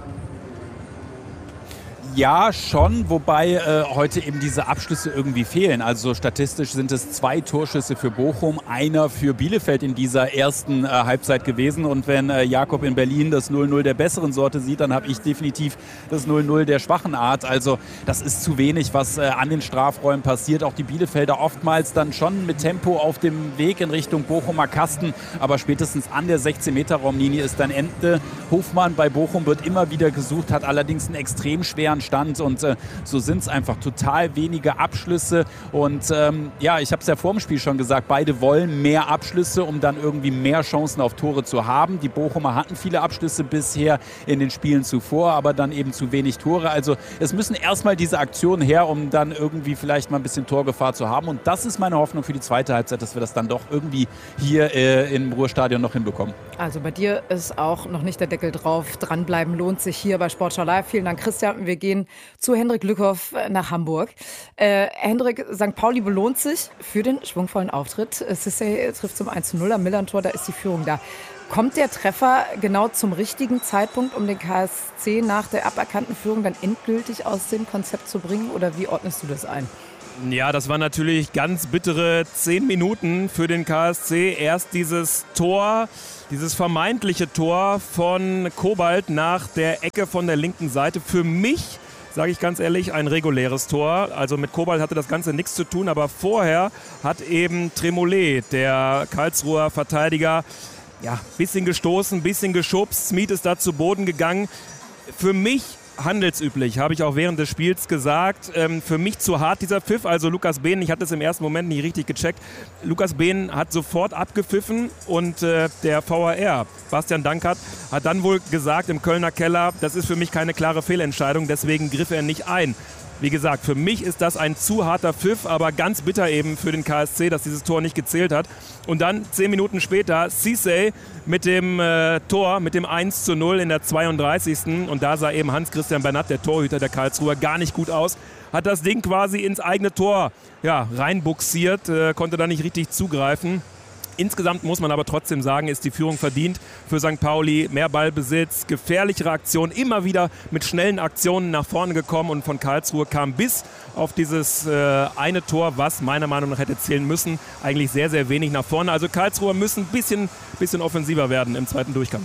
[SPEAKER 6] Ja, schon, wobei heute eben diese Abschlüsse irgendwie fehlen. Also statistisch sind es 2 Torschüsse für Bochum, einer für Bielefeld in dieser ersten Halbzeit gewesen. Und wenn Jakob in Berlin das 0:0 der besseren Sorte sieht, dann habe ich definitiv das 0:0 der schwachen Art. Also das ist zu wenig, was an den Strafräumen passiert. Auch die Bielefelder oftmals dann schon mit Tempo auf dem Weg in Richtung Bochumer Kasten. Aber spätestens an der 16-Meter-Raumlinie ist dann Ende. Hofmann bei Bochum wird immer wieder gesucht, hat allerdings einen extrem schweren Stand und so sind es einfach total wenige Abschlüsse und ja, ich habe es ja vor dem Spiel schon gesagt, beide wollen mehr Abschlüsse, um dann irgendwie mehr Chancen auf Tore zu haben. Die Bochumer hatten viele Abschlüsse bisher in den Spielen zuvor, aber dann eben zu wenig Tore. Also es müssen erstmal diese Aktionen her, um dann irgendwie vielleicht mal ein bisschen Torgefahr zu haben und das ist meine Hoffnung für die zweite Halbzeit, dass wir das dann doch irgendwie hier im Ruhrstadion noch hinbekommen.
[SPEAKER 4] Also bei dir ist auch noch nicht der Deckel drauf. Dranbleiben lohnt sich hier bei Sportschau Live. Vielen Dank, Christian. Wir gehen gehen zu Hendrik Lückhoff nach Hamburg. Hendrik, St. Pauli belohnt sich für den schwungvollen Auftritt. Cissé trifft zum 1:0 am Millerntor, da ist die Führung da. Kommt der Treffer genau zum richtigen Zeitpunkt, um den KSC nach der aberkannten Führung dann endgültig aus dem Konzept zu bringen? Oder wie ordnest du das ein?
[SPEAKER 1] Ja, das war natürlich ganz bittere 10 Minuten für den KSC. Erst dieses Tor, dieses vermeintliche Tor von Kobalt nach der Ecke von der linken Seite. Für mich, sage ich ganz ehrlich, ein reguläres Tor. Also mit Kobalt hatte das Ganze nichts zu tun. Aber vorher hat eben Tremollet, der Karlsruher Verteidiger, bisschen gestoßen, bisschen geschubst. Smith ist da zu Boden gegangen. Für mich handelsüblich, habe ich auch während des Spiels gesagt. Für mich zu hart dieser Pfiff. Also Lukas Behn, ich hatte es im ersten Moment nicht richtig gecheckt. Lukas Behn hat sofort abgepfiffen und der VAR, Bastian Dankert, hat dann wohl gesagt im Kölner Keller, das ist für mich keine klare Fehlentscheidung, deswegen griff er nicht ein. Wie gesagt, für mich ist das ein zu harter Pfiff, aber ganz bitter eben für den KSC, dass dieses Tor nicht gezählt hat. Und dann 10 Minuten später Cissé mit dem Tor, mit dem 1:0 in der 32. Und da sah eben Hans-Christian Bernat, der Torhüter der Karlsruher, gar nicht gut aus. Hat das Ding quasi ins eigene Tor reinbuxiert, konnte da nicht richtig zugreifen. Insgesamt muss man aber trotzdem sagen, ist die Führung verdient für St. Pauli. Mehr Ballbesitz, gefährlichere Aktionen, immer wieder mit schnellen Aktionen nach vorne gekommen. Und von Karlsruhe kam bis auf dieses eine Tor, was meiner Meinung nach hätte zählen müssen, eigentlich sehr, sehr wenig nach vorne. Also Karlsruher müssen ein bisschen offensiver werden im zweiten Durchgang.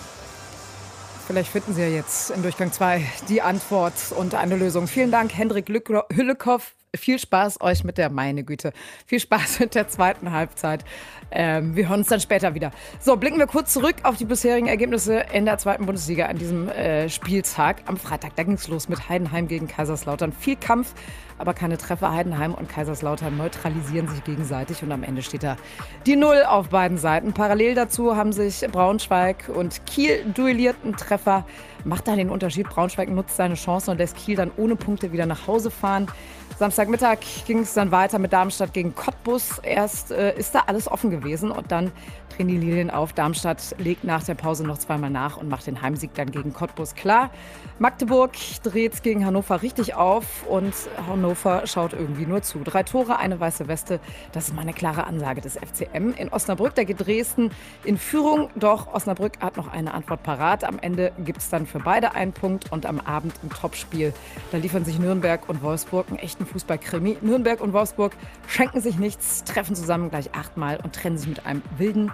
[SPEAKER 4] Vielleicht finden Sie ja jetzt in Durchgang 2 die Antwort und eine Lösung. Vielen Dank, Hendrik Lückhoff. Viel Spaß euch mit der, meine Güte, viel Spaß mit der zweiten Halbzeit. Wir hören uns dann später wieder. So, blicken wir kurz zurück auf die bisherigen Ergebnisse in der zweiten Bundesliga an diesem Spieltag. Am Freitag, da ging es los mit Heidenheim gegen Kaiserslautern. Viel Kampf, aber keine Treffer. Heidenheim und Kaiserslautern neutralisieren sich gegenseitig und am Ende steht da die 0 auf beiden Seiten. Parallel dazu haben sich Braunschweig und Kiel duelliert. Ein Treffer macht da den Unterschied. Braunschweig nutzt seine Chancen und lässt Kiel dann ohne Punkte wieder nach Hause fahren. Samstagmittag ging es dann weiter mit Darmstadt gegen Cottbus. Erst ist da alles offen gewesen und dann drehen die Lilien auf. Darmstadt legt nach der Pause noch zweimal nach und macht den Heimsieg dann gegen Cottbus klar. Magdeburg dreht gegen Hannover richtig auf und Hannover schaut irgendwie nur zu. 3 Tore, eine weiße Weste, das ist mal eine klare Ansage des FCM. In Osnabrück, da geht Dresden in Führung, doch Osnabrück hat noch eine Antwort parat. Am Ende gibt es dann für beide einen Punkt und am Abend im Topspiel, da liefern sich Nürnberg und Wolfsburg einen echten Fußballkrimi. Nürnberg und Wolfsburg schenken sich nichts, treffen zusammen gleich 8-mal und trennen sich mit einem wilden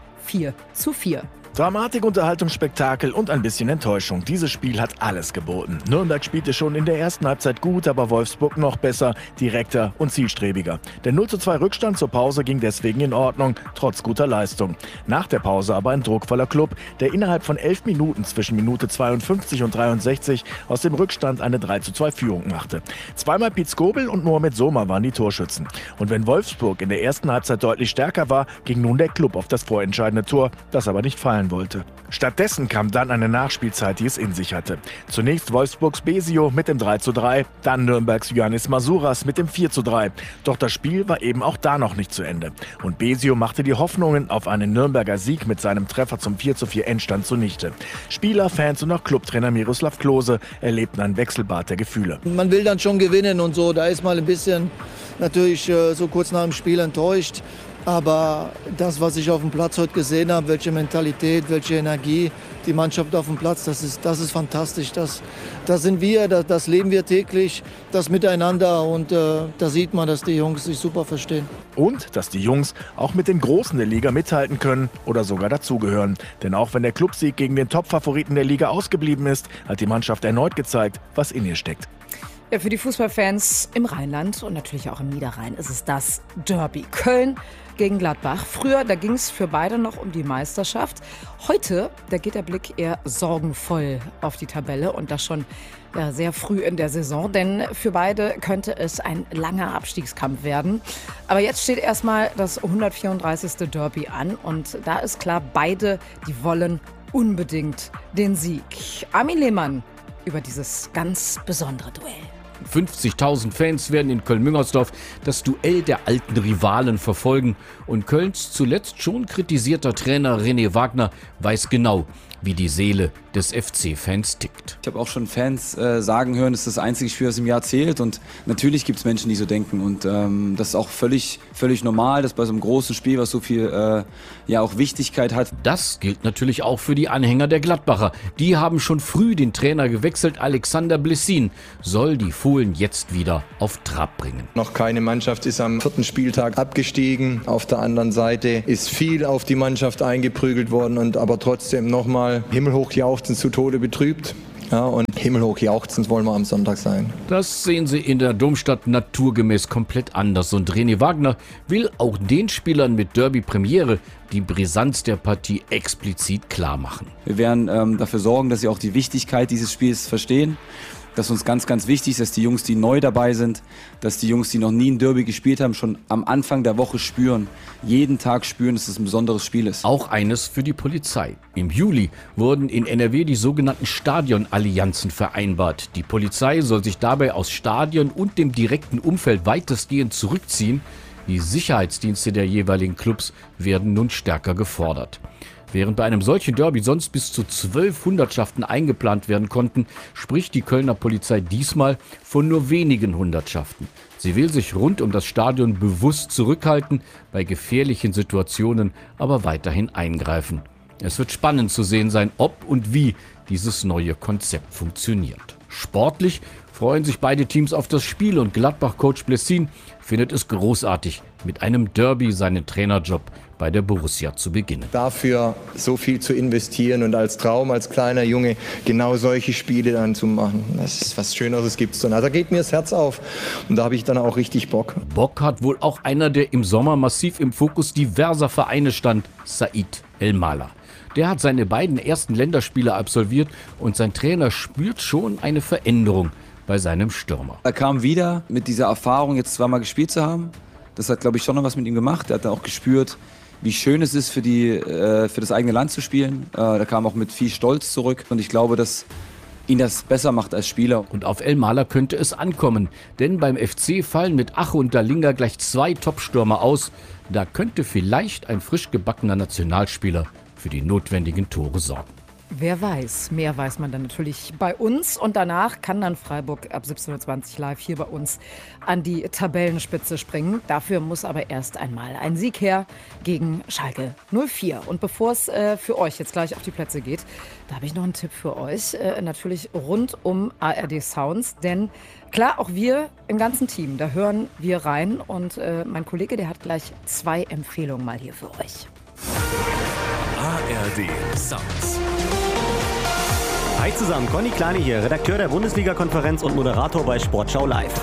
[SPEAKER 4] 4:4.
[SPEAKER 7] Dramatik, Unterhaltung, Spektakel und ein bisschen Enttäuschung. Dieses Spiel hat alles geboten. Nürnberg spielte schon in der ersten Halbzeit gut, aber Wolfsburg noch besser, direkter und zielstrebiger. Der 0:2 Rückstand zur Pause ging deswegen in Ordnung, trotz guter Leistung. Nach der Pause aber ein druckvoller Klub, der innerhalb von 11 Minuten zwischen Minute 52 und 63 aus dem Rückstand eine 3:2 Führung machte. Zweimal Piet Skobel und Mohamed Soma waren die Torschützen. Und wenn Wolfsburg in der ersten Halbzeit deutlich stärker war, ging nun der Klub auf das vorentscheidende Tor, das aber nicht fallen wollte. Stattdessen kam dann eine Nachspielzeit, die es in sich hatte. Zunächst Wolfsburgs Besio mit dem 3:3, dann Nürnbergs Ioannis Masuras mit dem 4:3. Doch das Spiel war eben auch da noch nicht zu Ende. Und Besio machte die Hoffnungen auf einen Nürnberger Sieg mit seinem Treffer zum 4:4 Endstand zunichte. Spieler, Fans und auch Clubtrainer Miroslav Klose erlebten ein Wechselbad der Gefühle.
[SPEAKER 8] Man will dann schon gewinnen und so, da ist mal ein bisschen natürlich so kurz nach dem Spiel enttäuscht. Aber das, was ich auf dem Platz heute gesehen habe, welche Mentalität, welche Energie die Mannschaft auf dem Platz, das ist fantastisch. Das sind wir, das leben wir täglich, das Miteinander. Und da sieht man, dass die Jungs sich super verstehen.
[SPEAKER 7] Und dass die Jungs auch mit den Großen der Liga mithalten können oder sogar dazugehören. Denn auch wenn der Clubsieg gegen den Top-Favoriten der Liga ausgeblieben ist, hat die Mannschaft erneut gezeigt, was in ihr steckt.
[SPEAKER 4] Ja, für die Fußballfans im Rheinland und natürlich auch im Niederrhein ist es das Derby. Köln gegen Gladbach. Früher, da ging es für beide noch um die Meisterschaft. Heute, da geht der Blick eher sorgenvoll auf die Tabelle und das schon sehr früh in der Saison. Denn für beide könnte es ein langer Abstiegskampf werden. Aber jetzt steht erstmal das 134. Derby an und da ist klar, beide, die wollen unbedingt den Sieg. Armin Lehmann über dieses ganz besondere Duell.
[SPEAKER 9] 50.000 Fans werden in Köln-Müngersdorf das Duell der alten Rivalen verfolgen. Und Kölns zuletzt schon kritisierter Trainer René Wagner weiß genau, wie die Seele des FC-Fans tickt.
[SPEAKER 10] Ich habe auch schon Fans sagen hören, es ist das einzige Spiel, das im Jahr zählt. Und natürlich gibt es Menschen, die so denken. Und das ist auch völlig normal, dass bei so einem großen Spiel, was so viel auch Wichtigkeit hat.
[SPEAKER 9] Das gilt natürlich auch für die Anhänger der Gladbacher. Die haben schon früh den Trainer gewechselt. Alexander Blessin soll die Fohlen jetzt wieder auf Trab bringen.
[SPEAKER 11] Noch keine Mannschaft ist am 4. Spieltag abgestiegen. Auf der anderen Seite ist viel auf die Mannschaft eingeprügelt worden und aber trotzdem nochmal himmelhoch jauchzend zu Tode betrübt. Ja, und himmelhoch jauchzend wollen wir am Sonntag sein.
[SPEAKER 9] Das sehen sie in der Domstadt naturgemäß komplett anders. Und René Wagner will auch den Spielern mit Derby-Premiere die Brisanz der Partie explizit klar machen.
[SPEAKER 10] Wir werden dafür sorgen, dass sie auch die Wichtigkeit dieses Spiels verstehen. Das ist uns ganz, ganz wichtig, dass die Jungs, die neu dabei sind, dass die Jungs, die noch nie ein Derby gespielt haben, schon am Anfang der Woche spüren, jeden Tag spüren, dass es ein besonderes Spiel ist.
[SPEAKER 9] Auch eines für die Polizei. Im Juli wurden in NRW die sogenannten Stadionallianzen vereinbart. Die Polizei soll sich dabei aus Stadion und dem direkten Umfeld weitestgehend zurückziehen. Die Sicherheitsdienste der jeweiligen Clubs werden nun stärker gefordert. Während bei einem solchen Derby sonst bis zu 12 Hundertschaften eingeplant werden konnten, spricht die Kölner Polizei diesmal von nur wenigen Hundertschaften. Sie will sich rund um das Stadion bewusst zurückhalten, bei gefährlichen Situationen aber weiterhin eingreifen. Es wird spannend zu sehen sein, ob und wie dieses neue Konzept funktioniert. Sportlich freuen sich beide Teams auf das Spiel und Gladbach-Coach Blessin findet es großartig, mit einem Derby seinen Trainerjob bei der Borussia zu beginnen.
[SPEAKER 11] Dafür so viel zu investieren und als Traum, als kleiner Junge, genau solche Spiele dann zu machen. Das ist was Schöneres gibt's dann. Also da geht mir das Herz auf und da habe ich dann auch richtig Bock.
[SPEAKER 9] Bock hat wohl auch einer, der im Sommer massiv im Fokus diverser Vereine stand, Said El-Mala. Der hat seine beiden ersten Länderspiele absolviert und sein Trainer spürt schon eine Veränderung bei seinem Stürmer.
[SPEAKER 10] Er kam wieder mit dieser Erfahrung, jetzt zweimal gespielt zu haben. Das hat, glaube ich, schon noch was mit ihm gemacht. Er hat auch gespürt, wie schön es ist, für das eigene Land zu spielen. Der kam auch mit viel Stolz zurück und ich glaube, dass ihn das besser macht als Spieler.
[SPEAKER 9] Und auf El-Mala könnte es ankommen, denn beim FC fallen mit Ache und Dalinga gleich 2 Top-Stürmer aus. Da könnte vielleicht ein frisch gebackener Nationalspieler für die notwendigen Tore sorgen.
[SPEAKER 4] Wer weiß, mehr weiß man dann natürlich bei uns und danach kann dann Freiburg ab 17:20 Uhr live hier bei uns an die Tabellenspitze springen. Dafür muss aber erst einmal ein Sieg her gegen Schalke 04. Und bevor es für euch jetzt gleich auf die Plätze geht, da habe ich noch einen Tipp für euch, natürlich rund um ARD Sounds, denn klar, auch wir im ganzen Team, da hören wir rein und mein Kollege, der hat gleich 2 Empfehlungen mal hier für euch.
[SPEAKER 3] ARD Sounds.
[SPEAKER 12] Hi zusammen, Conny Kleine hier, Redakteur der Bundesliga-Konferenz und Moderator bei Sportschau Live.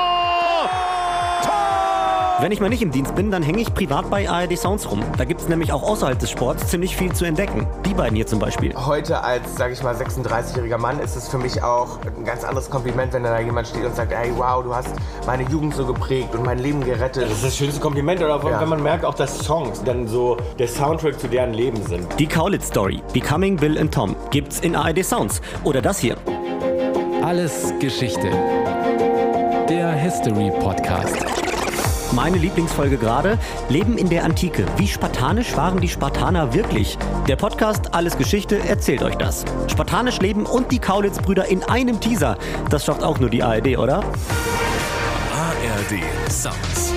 [SPEAKER 12] Wenn ich mal nicht im Dienst bin, dann hänge ich privat bei ARD Sounds rum. Da gibt es nämlich auch außerhalb des Sports ziemlich viel zu entdecken. Die beiden hier zum Beispiel.
[SPEAKER 13] Heute als, sage ich mal, 36-jähriger Mann ist es für mich auch ein ganz anderes Kompliment, wenn da jemand steht und sagt, hey, wow, du hast meine Jugend so geprägt und mein Leben gerettet.
[SPEAKER 14] Das ist das schönste Kompliment, oder wenn man merkt, auch dass Songs dann so der Soundtrack zu deren Leben sind.
[SPEAKER 12] Die Kaulitz Story, Becoming Bill and Tom, gibt's in ARD Sounds. Oder das hier.
[SPEAKER 15] Alles Geschichte. Der History Podcast.
[SPEAKER 12] Meine Lieblingsfolge gerade, Leben in der Antike. Wie spartanisch waren die Spartaner wirklich? Der Podcast Alles Geschichte erzählt euch das. Spartanisch leben und die Kaulitz-Brüder in einem Teaser. Das schafft auch nur die ARD, oder?
[SPEAKER 3] ARD Sounds.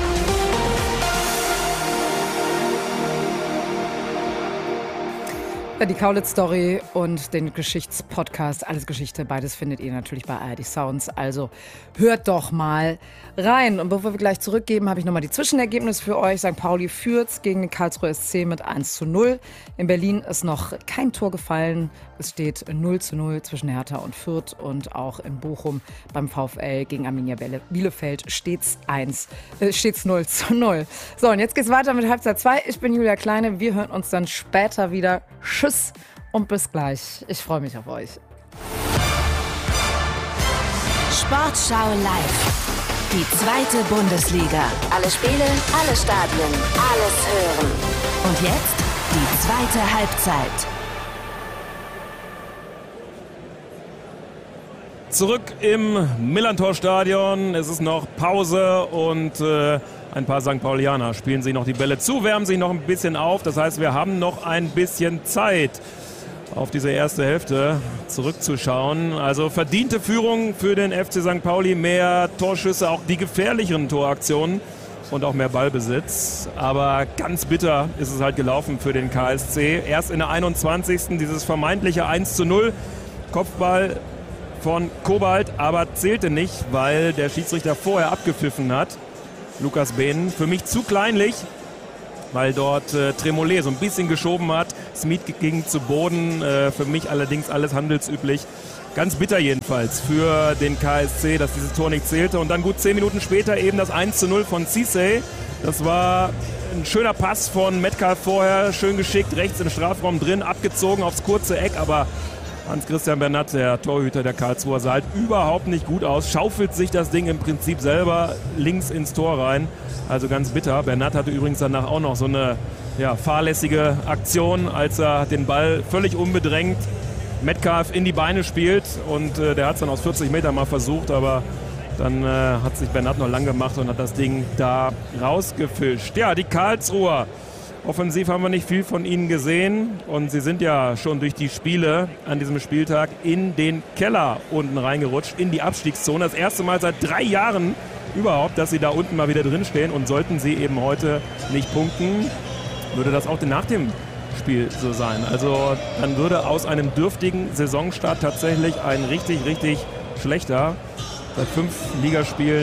[SPEAKER 4] Die Kaulitz-Story und den Geschichtspodcast Alles Geschichte, beides findet ihr natürlich bei ARD Sounds. Also hört doch mal rein. Und bevor wir gleich zurückgeben, habe ich nochmal die Zwischenergebnisse für euch. St. Pauli führt gegen den Karlsruher SC mit 1:0. In Berlin ist noch kein Tor gefallen. Es steht 0:0 zwischen Hertha und Fürth. Und auch in Bochum beim VfL gegen Arminia Bielefeld steht's 0:0. So, und jetzt geht's weiter mit Halbzeit 2. Ich bin Julia Kleine. Wir hören uns dann später wieder. Tschüss und bis gleich. Ich freue mich auf euch.
[SPEAKER 2] Sportschau live. Die 2. Bundesliga. Alle Spiele, alle Stadien, alles hören. Und jetzt die 2. Halbzeit.
[SPEAKER 1] Zurück im Millantor-Stadion. Es ist noch Pause und ein paar St. Paulianer spielen sich noch die Bälle zu, wärmen sich noch ein bisschen auf. Das heißt, wir haben noch ein bisschen Zeit. auf diese erste Hälfte zurückzuschauen. Also verdiente Führung für den FC St. Pauli, mehr Torschüsse, auch die gefährlicheren Toraktionen und auch mehr Ballbesitz. Aber ganz bitter ist es halt gelaufen für den KSC. Erst in der 21. dieses vermeintliche 1:0. Kopfball von Kobalt, aber zählte nicht, weil der Schiedsrichter vorher abgepfiffen hat. Lukas Behn, für mich zu kleinlich, weil dort Tremollet so ein bisschen geschoben hat. Smith ging zu Boden, für mich allerdings alles handelsüblich. Ganz bitter jedenfalls für den KSC, dass dieses Tor nicht zählte. Und dann gut 10 Minuten später eben das 1:0 von Cissé. Das war ein schöner Pass von Metcalf vorher, schön geschickt, rechts im Strafraum drin, abgezogen aufs kurze Eck, aber Hans-Christian Bernat, der Torhüter der Karlsruher, sah halt überhaupt nicht gut aus, schaufelt sich das Ding im Prinzip selber links ins Tor rein. Also ganz bitter. Bernat hatte übrigens danach auch noch so eine fahrlässige Aktion, als er den Ball völlig unbedrängt Metcalf in die Beine spielt und der hat es dann aus 40 Metern mal versucht, aber dann hat sich Bernat noch lang gemacht und hat das Ding da rausgefischt. Ja, die Karlsruher. Offensiv haben wir nicht viel von ihnen gesehen und sie sind ja schon durch die Spiele an diesem Spieltag in den Keller unten reingerutscht, in die Abstiegszone. Das erste Mal seit 3 Jahren überhaupt, dass sie da unten mal wieder drinstehen, und sollten sie eben heute nicht punkten, würde das auch nach dem Spiel so sein. Also dann würde aus einem dürftigen Saisonstart tatsächlich ein richtig, richtig schlechter, seit 5 Ligaspielen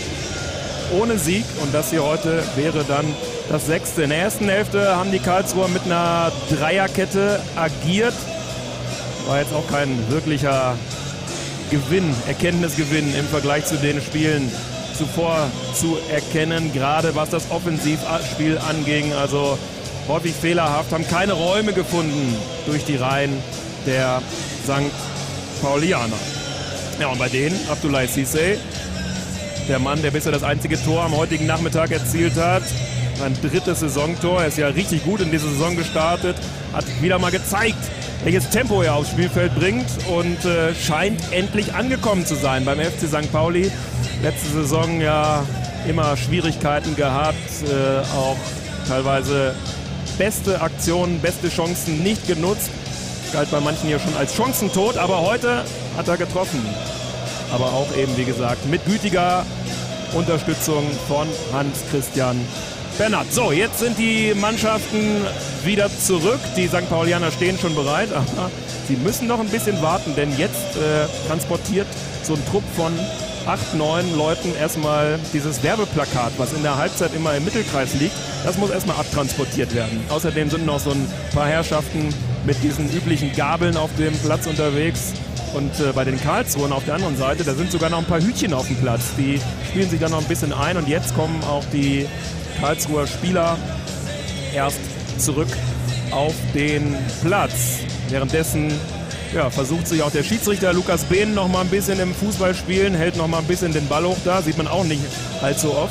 [SPEAKER 1] ohne Sieg, und das hier heute wäre dann das 6. In der ersten Hälfte haben die Karlsruher mit einer Dreierkette agiert. War jetzt auch kein wirklicher Erkenntnisgewinn im Vergleich zu den Spielen zuvor zu erkennen, gerade was das Offensivspiel anging. Also häufig fehlerhaft, haben keine Räume gefunden durch die Reihen der St. Paulianer. Ja, und bei denen Abdoulaye Cissé, der Mann, der bisher das einzige Tor am heutigen Nachmittag erzielt hat. Sein 3. Saisontor. Er ist ja richtig gut in diese Saison gestartet. Hat wieder mal gezeigt, welches Tempo er aufs Spielfeld bringt und scheint endlich angekommen zu sein beim FC St. Pauli. Letzte Saison ja immer Schwierigkeiten gehabt, auch teilweise beste Aktionen, beste Chancen nicht genutzt. Galt bei manchen hier schon als Chancentod, aber heute hat er getroffen. Aber auch eben, wie gesagt, mit gütiger Unterstützung von Hans-Christian Bernat. So, jetzt sind die Mannschaften wieder zurück. Die St. Paulianer stehen schon bereit, aber sie müssen noch ein bisschen warten, denn jetzt transportiert so ein Trupp von 8, 9 Leuten erstmal dieses Werbeplakat, was in der Halbzeit immer im Mittelkreis liegt. Das muss erstmal abtransportiert werden. Außerdem sind noch so ein paar Herrschaften mit diesen üblichen Gabeln auf dem Platz unterwegs. Und bei den Karlsruhern auf der anderen Seite, da sind sogar noch ein paar Hütchen auf dem Platz. Die spielen sich dann noch ein bisschen ein, und jetzt kommen auch die Karlsruher Spieler erst zurück auf den Platz. Währenddessen versucht sich auch der Schiedsrichter Lukas Behn noch mal ein bisschen im Fußballspielen, hält noch mal ein bisschen den Ball hoch da, sieht man auch nicht allzu oft.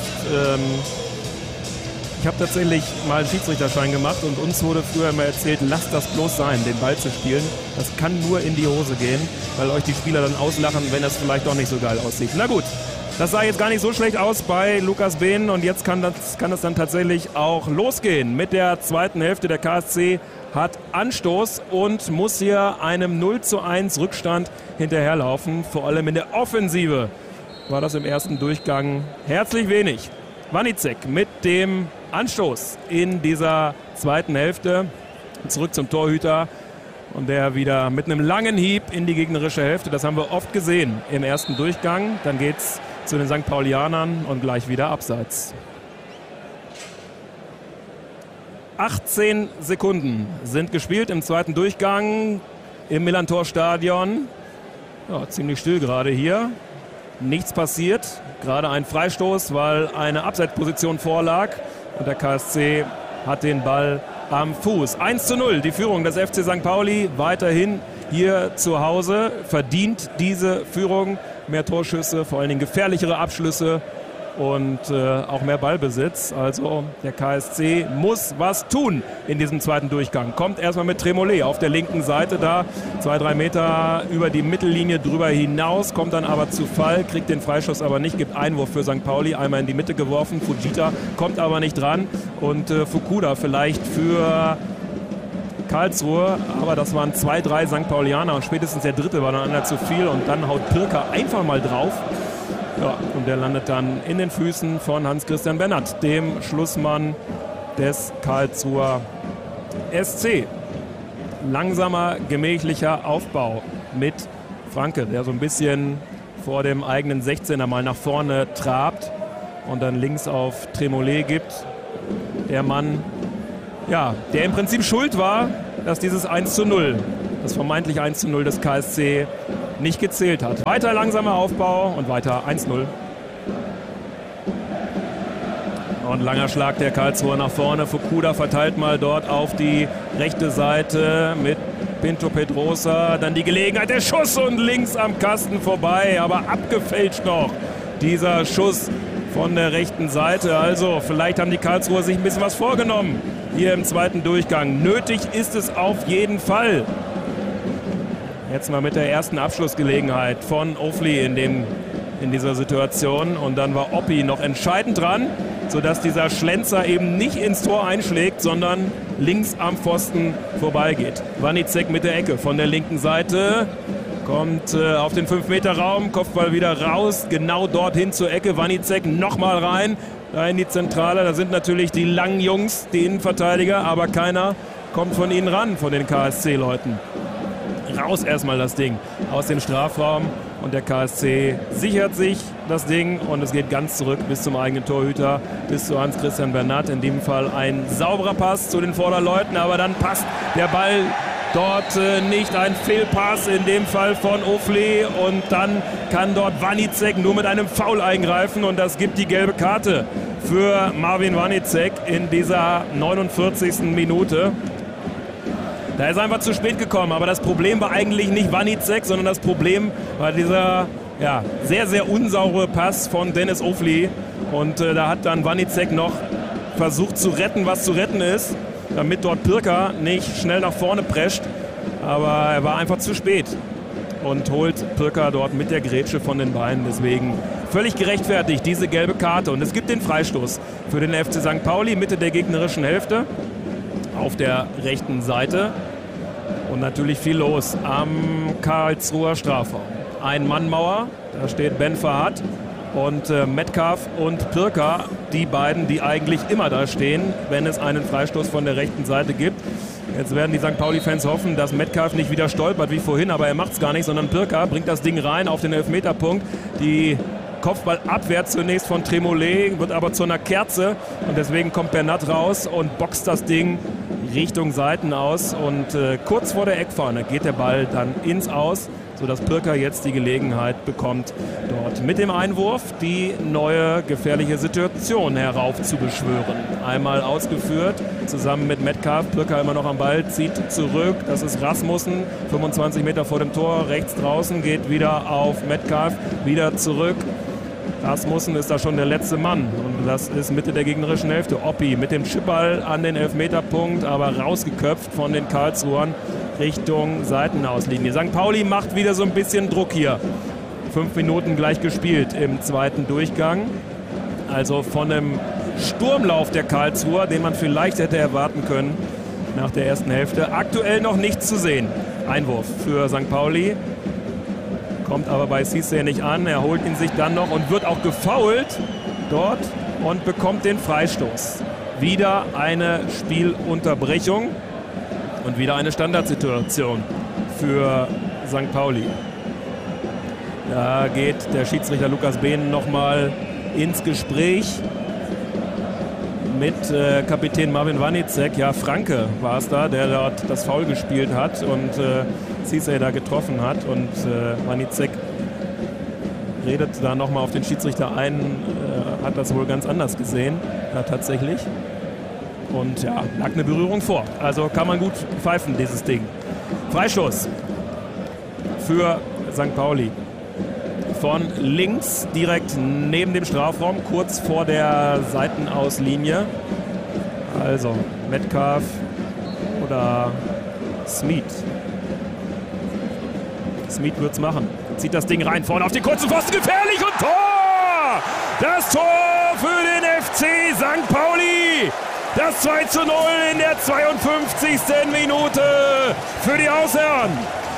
[SPEAKER 1] Ich habe tatsächlich mal einen Schiedsrichterschein gemacht und uns wurde früher immer erzählt, lasst das bloß sein, den Ball zu spielen. Das kann nur in die Hose gehen, weil euch die Spieler dann auslachen, wenn das vielleicht doch nicht so geil aussieht. Na gut, das sah jetzt gar nicht so schlecht aus bei Lukas Behn, und jetzt kann das dann tatsächlich auch losgehen mit der zweiten Hälfte. Der KSC hat Anstoß und muss hier einem 0:1 Rückstand hinterherlaufen. Vor allem in der Offensive war das im ersten Durchgang herzlich wenig. Wanicek mit dem Anstoß in dieser zweiten Hälfte. Zurück zum Torhüter. Und der wieder mit einem langen Hieb in die gegnerische Hälfte. Das haben wir oft gesehen im ersten Durchgang. Dann geht's zu den St. Paulianern und gleich wieder abseits. 18 Sekunden sind gespielt im zweiten Durchgang im Millantor-Stadion. Ja, ziemlich still gerade hier. Nichts passiert. Gerade ein Freistoß, weil eine Abseitsposition vorlag. Und der KSC hat den Ball am Fuß. 1:0, die Führung des FC St. Pauli. Weiterhin hier zu Hause. Verdient diese Führung. Mehr Torschüsse, vor allen Dingen gefährlichere Abschlüsse und auch mehr Ballbesitz. Also der KSC muss was tun in diesem zweiten Durchgang. Kommt erstmal mit Tremollet auf der linken Seite da, 2-3 Meter über die Mittellinie drüber hinaus, kommt dann aber zu Fall, kriegt den Freischuss aber nicht, gibt Einwurf für St. Pauli, einmal in die Mitte geworfen. Fujita kommt aber nicht dran, und Fukuda vielleicht für Karlsruhe, aber das waren 2, 3 St. Paulianer und spätestens der dritte war dann einer zu viel und dann haut Pirker einfach mal drauf. Ja, und der landet dann in den Füßen von Hans-Christian Bennert, dem Schlussmann des Karlsruher SC. Langsamer, gemächlicher Aufbau mit Franke, der so ein bisschen vor dem eigenen 16er mal nach vorne trabt und dann links auf Tremollet gibt. Der Mann, ja, der im Prinzip schuld war, dass dieses 1:0, das vermeintlich 1:0 des KSC nicht gezählt hat. Weiter langsamer Aufbau und weiter 1:0. Und langer Schlag der Karlsruher nach vorne. Fukuda verteilt mal dort auf die rechte Seite mit Pinto Pedrosa. Dann die Gelegenheit, der Schuss und links am Kasten vorbei. Aber abgefälscht noch dieser Schuss von der rechten Seite. Also vielleicht haben die Karlsruher sich ein bisschen was vorgenommen hier im zweiten Durchgang. Nötig ist es auf jeden Fall. Jetzt mal mit der ersten Abschlussgelegenheit von Ofli in dieser Situation. Und dann war Oppi noch entscheidend dran, sodass dieser Schlenzer eben nicht ins Tor einschlägt, sondern links am Pfosten vorbeigeht. Wanicek mit der Ecke von der linken Seite. Kommt auf den 5-Meter-Raum, Kopfball wieder raus, genau dorthin zur Ecke. Wanicek nochmal rein, da in die Zentrale. Da sind natürlich die langen Jungs, die Innenverteidiger, aber keiner kommt von ihnen ran, von den KSC-Leuten. Raus erstmal das Ding aus dem Strafraum und der KSC sichert sich das Ding und es geht ganz zurück bis zum eigenen Torhüter, bis zu Hans-Christian Bernat. In dem Fall ein sauberer Pass zu den Vorderleuten, aber dann passt der Ball dort nicht, ein Fehlpass in dem Fall von Ofli und dann kann dort Wanicek nur mit einem Foul eingreifen und das gibt die gelbe Karte für Marvin Wanicek in dieser 49. Minute. Da ist einfach zu spät gekommen, aber das Problem war eigentlich nicht Wanicek, sondern das Problem war dieser sehr, sehr unsaubere Pass von Dennis Ofli. Und da hat dann Wanicek noch versucht zu retten, was zu retten ist, damit dort Pirker nicht schnell nach vorne prescht. Aber er war einfach zu spät und holt Pirker dort mit der Grätsche von den Beinen. Deswegen völlig gerechtfertigt diese gelbe Karte. Und es gibt den Freistoß für den FC St. Pauli, Mitte der gegnerischen Hälfte. Auf der rechten Seite und natürlich viel los am Karlsruher Strafraum. Ein-Mann-Mauer, da steht Ben Fahad und Metcalf und Pirker, die beiden, die eigentlich immer da stehen, wenn es einen Freistoß von der rechten Seite gibt. Jetzt werden die St. Pauli-Fans hoffen, dass Metcalf nicht wieder stolpert wie vorhin, aber er macht es gar nicht, sondern Pirker bringt das Ding rein auf den Elfmeterpunkt. Die Kopfballabwehr zunächst von Tremollet, wird aber zu einer Kerze und deswegen kommt Bernat raus und boxt das Ding Richtung Seiten aus und kurz vor der Eckfahne geht der Ball dann ins Aus, sodass Pirker jetzt die Gelegenheit bekommt, dort mit dem Einwurf die neue gefährliche Situation heraufzubeschwören. Einmal ausgeführt, zusammen mit Metcalf. Pirker immer noch am Ball, zieht zurück. Das ist Rasmussen, 25 Meter vor dem Tor, rechts draußen, geht wieder auf Metcalf, wieder zurück. Rasmussen ist da schon der letzte Mann und das ist Mitte der gegnerischen Hälfte. Oppi mit dem Chipball an den Elfmeterpunkt, aber rausgeköpft von den Karlsruhern Richtung Seitenauslinie. St. Pauli macht wieder so ein bisschen Druck hier. 5 Minuten gleich gespielt im zweiten Durchgang. Also von einem Sturmlauf der Karlsruher, den man vielleicht hätte erwarten können nach der ersten Hälfte. Aktuell noch nichts zu sehen. Einwurf für St. Pauli. Kommt aber bei Cissé nicht an. Er holt ihn sich dann noch und wird auch gefoult dort und bekommt den Freistoß. Wieder eine Spielunterbrechung und wieder eine Standardsituation für St. Pauli. Da geht der Schiedsrichter Lukas Behn nochmal ins Gespräch mit Kapitän Marvin Wanicek. Ja, Franke war es da, der dort das Foul gespielt hat und Cissé da getroffen hat. Und Wanicek redet da nochmal auf den Schiedsrichter ein, hat das wohl ganz anders gesehen, ja, tatsächlich. Und ja, lag eine Berührung vor. Also kann man gut pfeifen, dieses Ding. Freistoß für St. Pauli. Von links, direkt neben dem Strafraum, kurz vor der Seitenauslinie. Also Metcalf oder Smith. Smith wird es machen. Zieht das Ding rein, vorne auf den kurzen Pfosten, gefährlich und Tor! Das Tor für den FC St. Pauli! Das 2:0 in der 52. Minute für die Hausherren.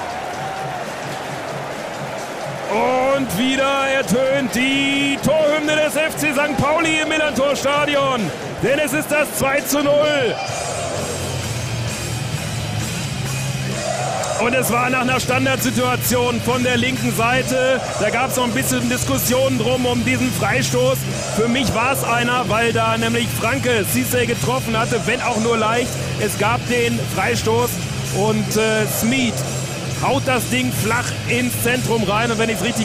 [SPEAKER 1] Und wieder ertönt die Torhymne des FC St. Pauli im Millantor-Stadion. Denn es ist das 2:0. Und es war nach einer Standardsituation von der linken Seite. Da gab es noch ein bisschen Diskussionen drum um diesen Freistoß. Für mich war es einer, weil da nämlich Franke Cissé getroffen hatte, wenn auch nur leicht. Es gab den Freistoß und Smith haut das Ding flach ins Zentrum rein. Und wenn ich es richtig